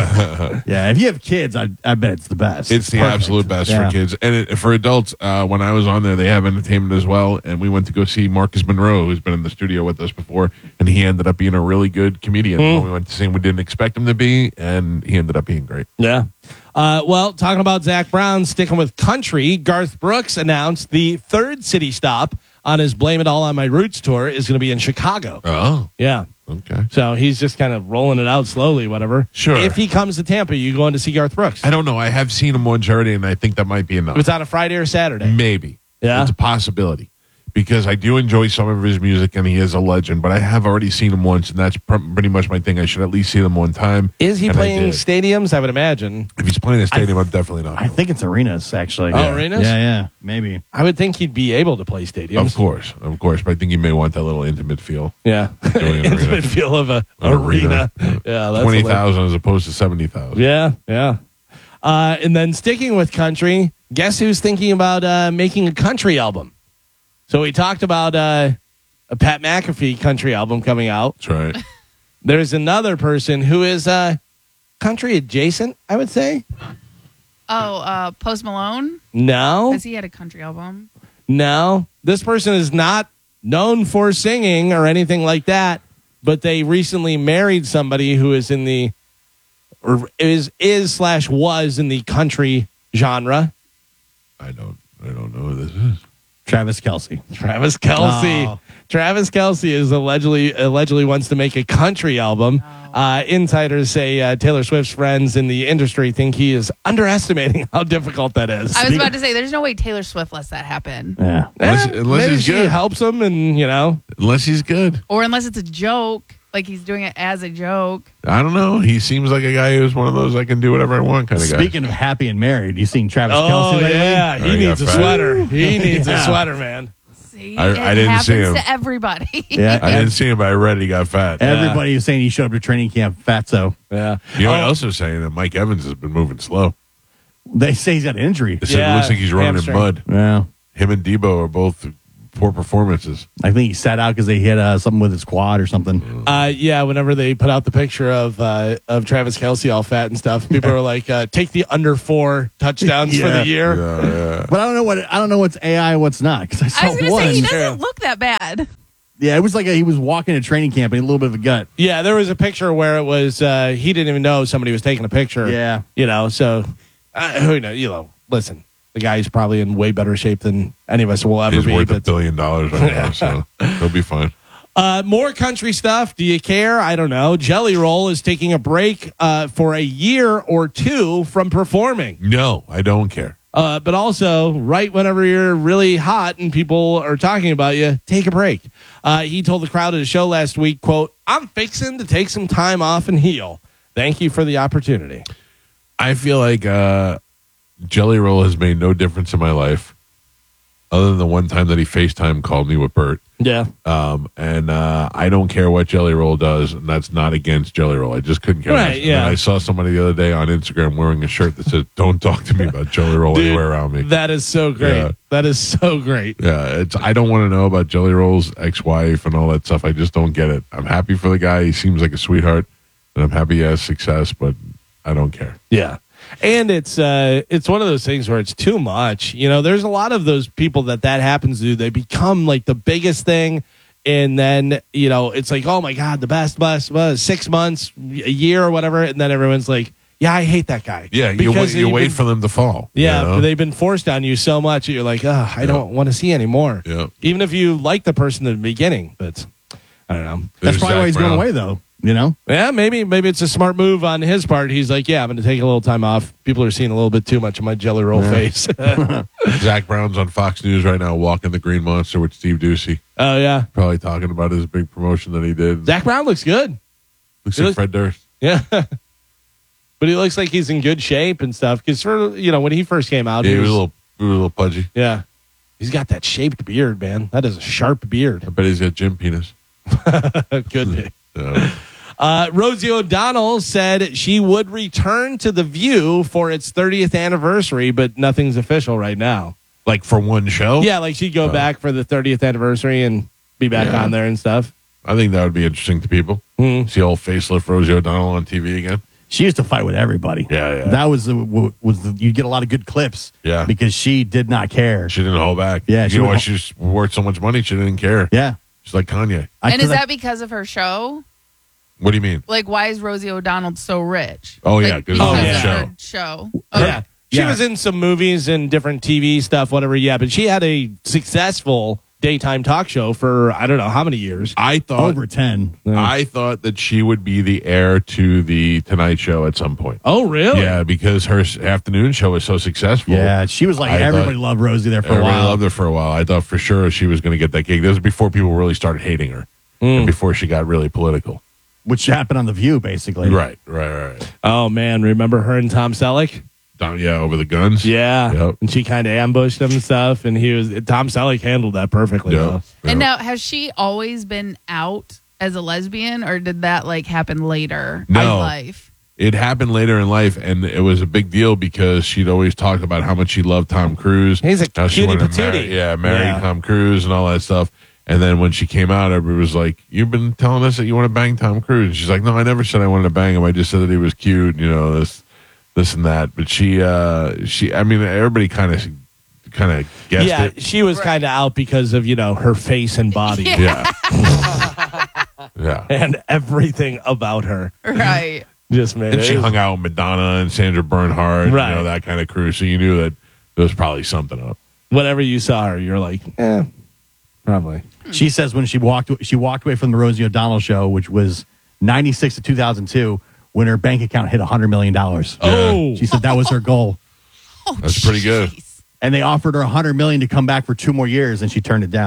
Yeah, if you have kids, I, I bet it's the best. It's the Perfect. absolute best Yeah. for kids, and it, for adults. Uh, when I was on there, they have entertainment as well, and we went to go see Marcus Monroe, who's been in the studio with us before, and he ended up being a really good comedian. When we went to see him, we didn't expect him to be, and he ended up being great. Yeah. Uh, well, talking about Zach Brown, sticking with country, Garth Brooks announced the third city stop on his Blame It All on My Roots tour is going to be in Chicago. Oh, Yeah. okay. So he's just kind of rolling it out slowly, whatever. Sure. If he comes to Tampa, you going to see Garth Brooks? I don't know. I have seen him once already, and I think that might be enough. If it's on a Friday or Saturday. Maybe. Yeah? It's a possibility. Because I do enjoy some of his music, and he is a legend, but I have already seen him once, and that's pr- pretty much my thing. I should at least see him one time. Is he and I playing did. stadiums? I would imagine. If he's playing a stadium, I, am definitely not. I think it's arenas, actually. Oh, yeah. arenas? Yeah, yeah, maybe. I would think he'd be able to play stadiums. Of course, of course, but I think you may want that little intimate feel. Yeah. Doing an Intimate arena. feel of a An arena. arena. Yeah. That's Twenty hilarious. thousand as opposed to seventy thousand. Yeah. Yeah. Uh, and then sticking with country, guess who's thinking about uh, making a country album? So we talked about uh, a Pat McAfee country album coming out. That's right. There's another person who is uh, country adjacent, I would say. Oh, uh, Post Malone, No. because he had a country album. No, this person is not known for singing or anything like that, but they recently married somebody who is in the or is is slash was in the country genre. I don't. I don't know who this is. Travis Kelce. Travis Kelce. Oh. Travis Kelce is allegedly allegedly wants to make a country album. Uh, insiders say uh, Taylor Swift's friends in the industry think he is underestimating how difficult that is. I was about to say, there's no way Taylor Swift lets that happen. Yeah. Unless- Eh, unless maybe he's she good. helps him, and you know, Unless he's good. Or unless it's a joke. like he's doing it as a joke. I don't know. He seems like a guy who's one of those I can do whatever I want kind of guy. Speaking of happy and married, you seen Travis Oh, Kelce lately? yeah. He Oh, he needs a got fat. sweater. He needs Yeah. a sweater, man. See, I- it I didn't happens see him. to everybody. Yeah. I didn't see him, but I read he got fat. Everybody was saying he showed up to training camp fatso. Yeah. You know what Oh, else they're saying? That Mike Evans has been moving slow. They say he's got an injury. They said Yeah, it looks like he's running hamstring. in mud. Yeah. Him and Debo are both poor performances. I think he sat out because they hit uh, something with his quad or something. Uh, yeah, whenever they put out the picture of uh, of Travis Kelce all fat and stuff, people are like, uh, take the under four touchdowns for Yeah. the year. Yeah, yeah. But I don't know what I don't know what's A I, what's not. Because I saw I was going to one. say, he doesn't Yeah. look that bad. Yeah, it was like a, he was walking to training camp and he had a little bit of a gut. Yeah, there was a picture where it was uh, he didn't even know somebody was taking a picture. Yeah. you know, so uh, who knows? You know, listen, the guy's probably in way better shape than any of us will ever He's be. worth a but- billion dollars right now, so he'll be fine. Uh, more country stuff. Do you care? I don't know. Jelly Roll is taking a break uh, for a year or two from performing. No, I don't care. Uh, but also, right whenever you're really hot and people are talking about you, take a break. Uh, he told the crowd at a show last week, quote, I'm fixing to take some time off and heal. Thank you for the opportunity. I feel like uh, Jelly Roll has made no difference in my life other than the one time that he FaceTime called me with Bert. Yeah. Um, and uh, I don't care what Jelly Roll does, and that's not against Jelly Roll. I just couldn't care Right, less. And yeah. then I saw somebody the other day on Instagram wearing a shirt that says, don't talk to me about Jelly Roll Dude, anywhere around me. That is so great. Yeah. That is so great. Yeah, it's. I don't want to know about Jelly Roll's ex-wife and all that stuff. I just don't get it. I'm happy for the guy. He seems like a sweetheart, and I'm happy he has success, but I don't care. Yeah. And it's uh, it's one of those things where it's too much. You know, there's a lot of those people that that happens to. They become like the biggest thing. And then, you know, it's like, oh, my God, the best, best, best, six months, a year or whatever. And then everyone's like, yeah, I hate that guy. Yeah, you wait, you they've wait been- for them to fall. Yeah, you know? they've been forced on you so much that you're like, oh, I don't want to see anymore. Yeah. Even if you like the person at the beginning. But I don't know. That's There's probably Zach why he's Brown. going away, though. You know? Yeah, maybe maybe it's a smart move on his part. He's like, yeah, I'm going to take a little time off. People are seeing a little bit too much of my Jelly Roll face. Zach Brown's on Fox News right now, walking the Green Monster with Steve Ducey. Oh, yeah. Probably talking about his big promotion that he did. Zach Brown looks good. Looks he like looks- Fred Durst. Yeah. But he looks like he's in good shape and stuff. Because, for you know, when he first came out, Yeah, he he was was, a little, he was a little pudgy. yeah. He's got that shaped beard, man. That is a sharp beard. I bet he's got gym penis. Could be. Uh, Uh, Rosie O'Donnell said she would return to The View for its thirtieth anniversary, but nothing's official right now. like for one show? Yeah, like she'd go back for the thirtieth anniversary and be back Yeah. on there and stuff. I think that would be interesting to people. Hmm. See old facelift Rosie O'Donnell on T V again. She used to fight with everybody. Yeah, yeah. That was the, was the, you get a lot of good clips. Yeah. Because she did not care. She didn't hold back. Yeah, You she know would why hol- she's worth so much money? She didn't care. Yeah. She's like Kanye. I- And is 'cause I- that because of her show? What do you mean? Like, why is Rosie O'Donnell so rich? Oh, yeah, Like, 'cause of because the of show. her show. Yeah. Okay. She Yeah. was in some movies and different T V stuff, whatever. Yeah, but she had a successful daytime talk show for I don't know how many years. I thought over ten. I thought that she would be the heir to the Tonight Show at some point. Oh, really? Yeah, because her s- afternoon show was so successful. Yeah. She was like, I everybody thought- loved Rosie there for a Everybody while. loved her for a while. I thought for sure she was going to get that gig. This was before people really started hating her, and before she got really political. Which happened on The View, basically. Right, right, right. Oh man, remember her and Tom Selleck? Down, yeah, over the guns. Yeah, Yep. and she kind of ambushed him and stuff, and he was Tom Selleck handled that perfectly. Yeah. though. yeah. And now, has she always been out as a lesbian, or did that like happen later No. in life? It happened later in life, and it was a big deal because she'd always talked about how much she loved Tom Cruise. He's a how she cutie wanted to marry, patootie. yeah, marry Yeah. Tom Cruise and all that stuff. And then when she came out, everybody was like, "You've been telling us that you want to bang Tom Cruise." And she's like, "No, I never said I wanted to bang him. I just said that he was cute, you know, this, this and that." But she, uh, she, I mean, everybody kind of, kind of guessed Yeah, it. she was kind of out because of you know her face and body Yeah, yeah. and everything about her. Right. Just made And it. she hung out with Madonna and Sandra Bernhard, Right. you know, that kind of crew. So you knew that there was probably something up. Whenever you saw her, you're like, eh, probably. She says when she walked she walked away from the Rosie O'Donnell show, which was ninety-six to two thousand two, when her bank account hit one hundred million dollars. Oh, She said that was her goal. Oh, That's pretty good. jeez. And they offered her one hundred million dollars to come back for two more years, and she turned it down.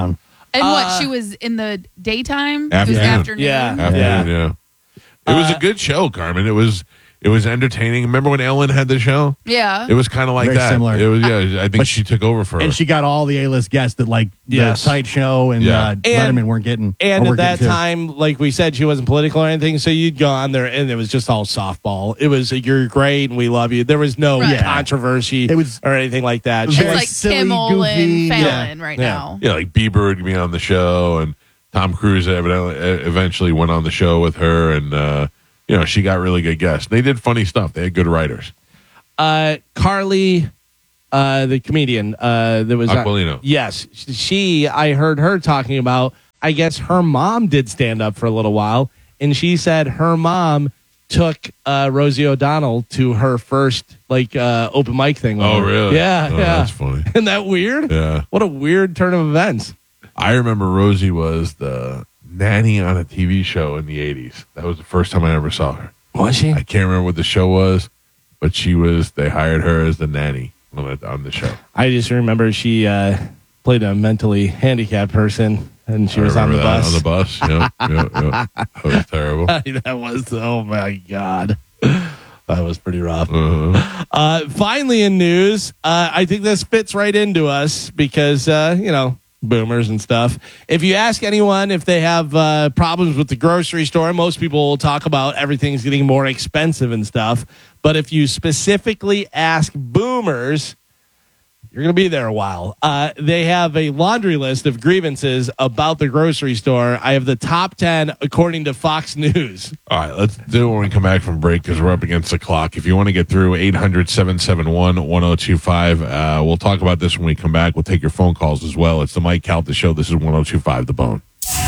And Uh, what, she was in the daytime? It was Afternoon. afternoon. Yeah. Afternoon, yeah. It was Uh, a good show, Carmen. It was it was entertaining. Remember when Ellen had the show? Yeah. It was kind of like Very that. similar. It was yeah. I think But she took over for her. And she got all the A-list guests that like the Yes. Tonight Show and, Yeah. uh, And- Letterman weren't getting. And or were at that getting to. time, like we said, she wasn't political or anything. So you'd go on there, and it was just all softball. It was you're great and we love you. There was no Right. controversy It was- or anything like that. was She It's very like silly, Kimmel goofy, and yeah. Fallon right Yeah. now. yeah, like Bieber would be on the show, and Tom Cruise evidently eventually went on the show with her, and uh, you know she got really good guests. They did funny stuff. They had good writers. uh, Carly, uh, the comedian, uh, that was on- Aquilino. yes, she. I heard her talking about. I guess her mom did stand up for a little while, and she said her mom took uh, Rosie O'Donnell to her first like uh, open mic thing. with Oh, her. really? Yeah, Oh, yeah. that's funny. Isn't that weird? Yeah. What a weird turn of events. I remember Rosie was the nanny on a T V show in the eighties. That was the first time I ever saw her. Was she? I can't remember what the show was, but she was. They hired her as the nanny on the, on the show. I just remember she uh, played a mentally handicapped person, and she I was on the remember that, bus. On the bus. Yeah, yeah, yeah. That was terrible. that was oh my god, that was pretty rough. Uh-huh. Uh, finally, in news, uh, I think this fits right into us because uh, you know boomers and stuff. If you ask anyone if they have uh, problems with the grocery store, most people will talk about everything's getting more expensive and stuff. But if you specifically ask boomers, you're going to be there a while. Uh, they have a laundry list of grievances about the grocery store. I have the top ten according to Fox News. All right, let's do it when we come back from break because we're up against the clock. If you want to get through, eight hundred, seven seven one, one oh two five. Uh, we'll talk about this when we come back. We'll take your phone calls as well. It's the Mike Calta Show. This is one oh two five The Bone.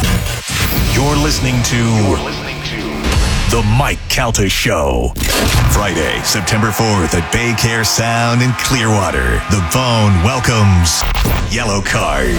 You're listening to, You're listening to The Mike Calta Show. Friday, September fourth at Baycare Sound in Clearwater. The Bone welcomes Yellow Card.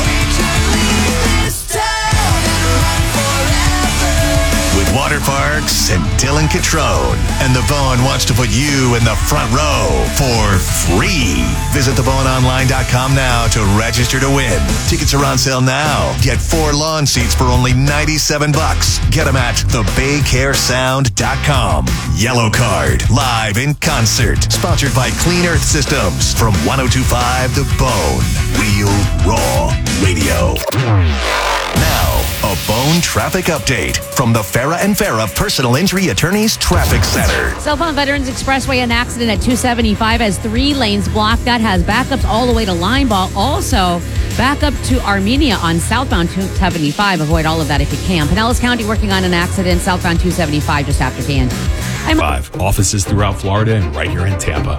With Water Parks and Dylan Catrone. And The Bone wants to put you in the front row for free. Visit the bone online dot com now to register to win. Tickets are on sale now. Get four lawn seats for only ninety-seven bucks. Get them at the baycare sound dot com. Yellow Card, live in concert. Sponsored by Clean Earth Systems from one oh two point five The Bone. Real Raw Radio. Now, a Bone traffic update from the Farah and Farah Personal Injury Attorneys Traffic Center. South on Veterans Expressway, an accident at two seventy-five has three lanes blocked. That has backups all the way to Lineball. Also, backup to Armenia on southbound two seventy-five. Avoid all of that if you can. Pinellas County working on an accident southbound two seventy-five just after Canton. I'm Five offices throughout Florida and right here in Tampa.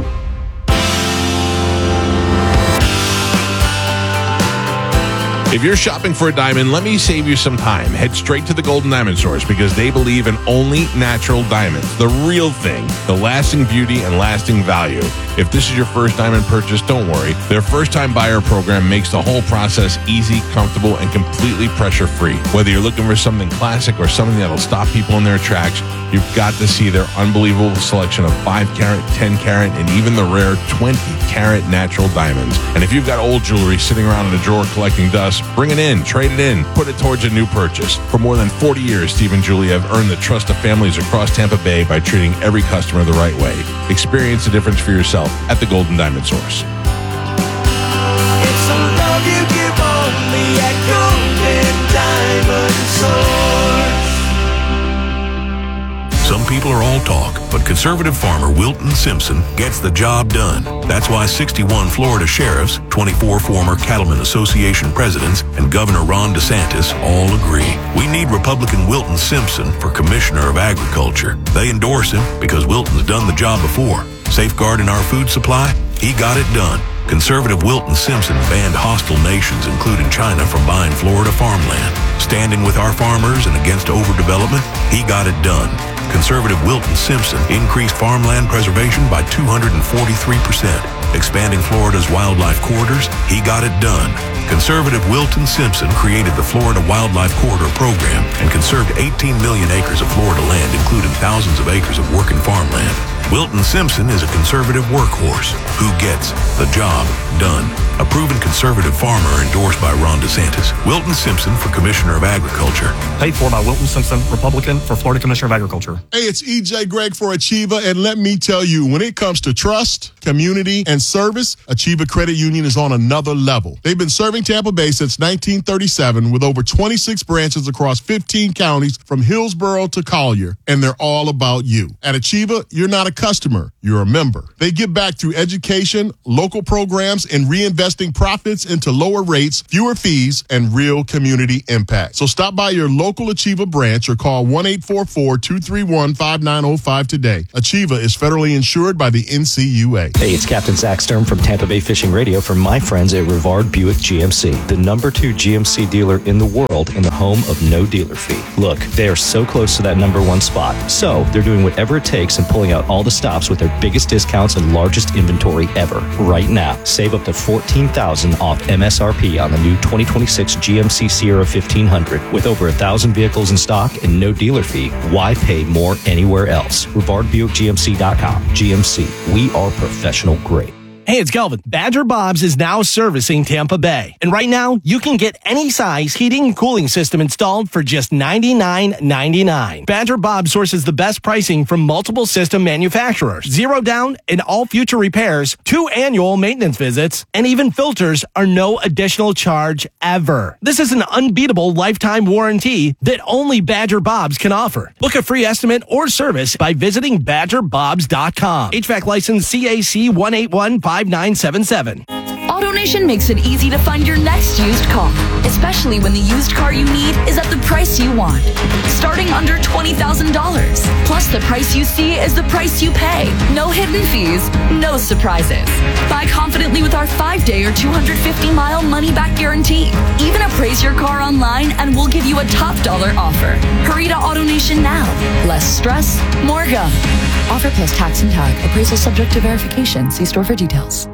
If you're shopping for a diamond, let me save you some time. Head straight to the Golden Diamond Source because they believe in only natural diamonds. The real thing, the lasting beauty and lasting value. If this is your first diamond purchase, don't worry. Their first-time buyer program makes the whole process easy, comfortable, and completely pressure-free. Whether you're looking for something classic or something that'll stop people in their tracks, you've got to see their unbelievable selection of five carat, ten carat, and even the rare twenty carat natural diamonds. And if you've got old jewelry sitting around in a drawer collecting dust, bring it in, trade it in, put it towards a new purchase. For more than forty years, Steve and Julie have earned the trust of families across Tampa Bay by treating every customer the right way. Experience the difference for yourself at the Golden Diamond Source. It's a love you give only at Golden Diamond Source. Some people are all talk, but conservative farmer Wilton Simpson gets the job done. That's why sixty-one Florida sheriffs, twenty-four former Cattlemen Association presidents, and Governor Ron DeSantis all agree. We need Republican Wilton Simpson for Commissioner of Agriculture. They endorse him because Wilton's done the job before. Safeguarding our food supply? He got it done. Conservative Wilton Simpson banned hostile nations, including China, from buying Florida farmland. Standing with our farmers and against overdevelopment? He got it done. Conservative Wilton Simpson increased farmland preservation by two hundred forty-three percent. Expanding Florida's wildlife corridors? He got it done. Conservative Wilton Simpson created the Florida Wildlife Corridor Program and conserved eighteen million acres of Florida land, including thousands of acres of working farmland. Wilton Simpson is a conservative workhorse who gets the job done. A proven conservative farmer endorsed by Ron DeSantis. Wilton Simpson for Commissioner of Agriculture. Paid for by Wilton Simpson, Republican, for Florida Commissioner of Agriculture. Hey, it's E J Gregg for Achieva, and let me tell you, when it comes to trust, community, and service, Achieva Credit Union is on another level. They've been serving Tampa Bay since nineteen thirty-seven with over twenty-six branches across fifteen counties from Hillsborough to Collier, and they're all about you. At Achieva, you're not a customer, you're a member. They give back through education, local programs, and reinvesting profits into lower rates, fewer fees, and real community impact. So stop by your local Achieva branch or call one eight four four, two three one, five nine zero five today. Achieva is federally insured by the N C U A. Hey, it's Captain Zach Sturm from Tampa Bay Fishing Radio for my friends at Rivard Buick G M C, the number two G M C dealer in the world and the home of no dealer fee. Look, they are so close to that number one spot. So they're doing whatever it takes and pulling out all the stops with their biggest discounts and largest inventory ever. Right now, save up to fourteen thousand dollars off M S R P on the new twenty twenty-six G M C Sierra fifteen hundred. With over a thousand vehicles in stock and no dealer fee, why pay more anywhere else? Rivard Buick G M C dot com. G M C, we are professional grade. Hey, it's Kelvin. Badger Bob's is now servicing Tampa Bay. And right now, you can get any size heating and cooling system installed for just ninety-nine ninety-nine. Badger Bob sources the best pricing from multiple system manufacturers. Zero down and all future repairs, two annual maintenance visits, and even filters are no additional charge ever. This is an unbeatable lifetime warranty that only Badger Bob's can offer. Book a free estimate or service by visiting badger bobs dot com. H V A C license C A C one eight one five nine seven seven. AutoNation makes it easy to find your next used car, especially when the used car you need is at the price you want. Starting under twenty thousand dollars. Plus, the price you see is the price you pay. No hidden fees, no surprises. Buy confidently with our five-day or two hundred fifty mile money-back guarantee. Even appraise your car online and we'll give you a top dollar offer. Hurry to AutoNation now. Less stress, more go. Offer plus tax and tag. Appraisal subject to verification. See store for details.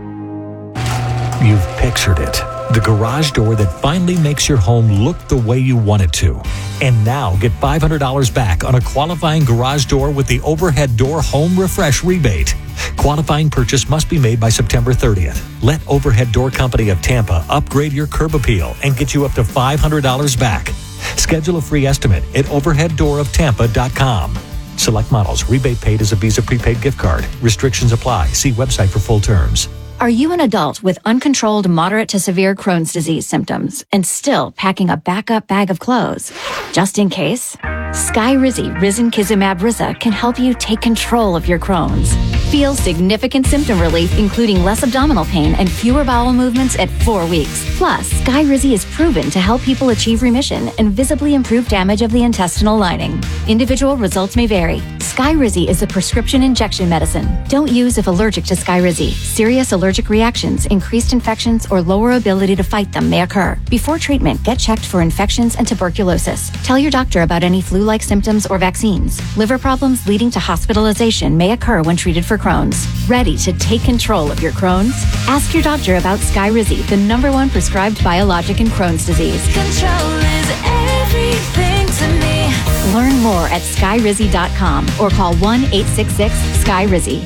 You've pictured it. The garage door that finally makes your home look the way you want it to. And now get five hundred dollars back on a qualifying garage door with the Overhead Door Home Refresh rebate. Qualifying purchase must be made by September thirtieth. Let Overhead Door Company of Tampa upgrade your curb appeal and get you up to five hundred dollars back. Schedule a free estimate at overhead door of tampa dot com. Select models. Rebate paid as a Visa prepaid gift card. Restrictions apply. See website for full terms. Are you an adult with uncontrolled moderate to severe Crohn's disease symptoms and still packing a backup bag of clothes? Just in case, Skyrizi Risankizumab Riza can help you take control of your Crohn's. Feel significant symptom relief, including less abdominal pain and fewer bowel movements at four weeks. Plus, Skyrizi is proven to help people achieve remission and visibly improve damage of the intestinal lining. Individual results may vary. Skyrizi is a prescription injection medicine. Don't use if allergic to Skyrizi. Serious allergic reactions, increased infections, or lower ability to fight them may occur. Before treatment, get checked for infections and tuberculosis. Tell your doctor about any flu-like symptoms or vaccines. Liver problems leading to hospitalization may occur when treated for Crohn's. Ready to take control of your Crohn's? Ask your doctor about Skyrizi, the number one prescribed biologic in Crohn's disease. Control is everything to me. Learn more at skyrizi dot com or call one eight six six sky rizi.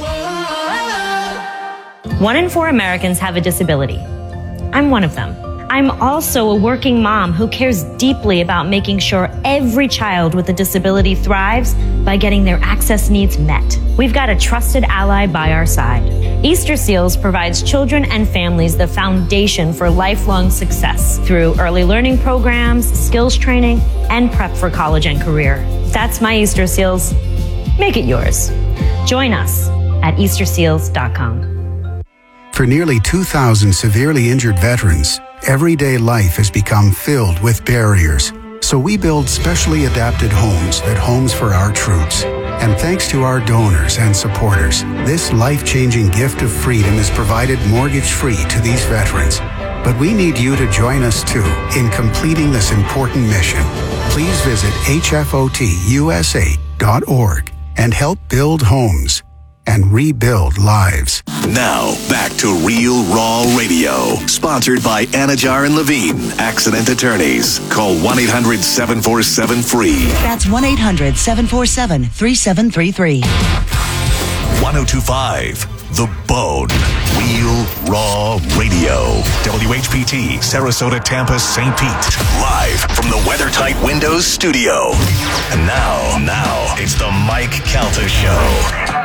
One in four Americans have a disability. I'm one of them. I'm also a working mom who cares deeply about making sure every child with a disability thrives by getting their access needs met. We've got a trusted ally by our side. Easter Seals provides children and families the foundation for lifelong success through early learning programs, skills training, and prep for college and career. That's my Easter Seals. Make it yours. Join us at easter seals dot com. For nearly two thousand severely injured veterans, everyday life has become filled with barriers. So we build specially adapted homes at Homes for Our Troops. And thanks to our donors and supporters, this life-changing gift of freedom is provided mortgage-free to these veterans. But we need you to join us too in completing this important mission. Please visit H F O T U S A dot org and help build homes and rebuild lives. Now, back to Real Raw Radio, sponsored by Anajar and Levine, accident attorneys. Call one eight hundred seven four seven free. That's one eight hundred seven four seven three seven three three. one oh two point five The Bone. Real Raw Radio. W H P T, Sarasota, Tampa, Saint Pete. Live from the WeatherTight Windows studio. And now, now, it's the Mike Calta Show.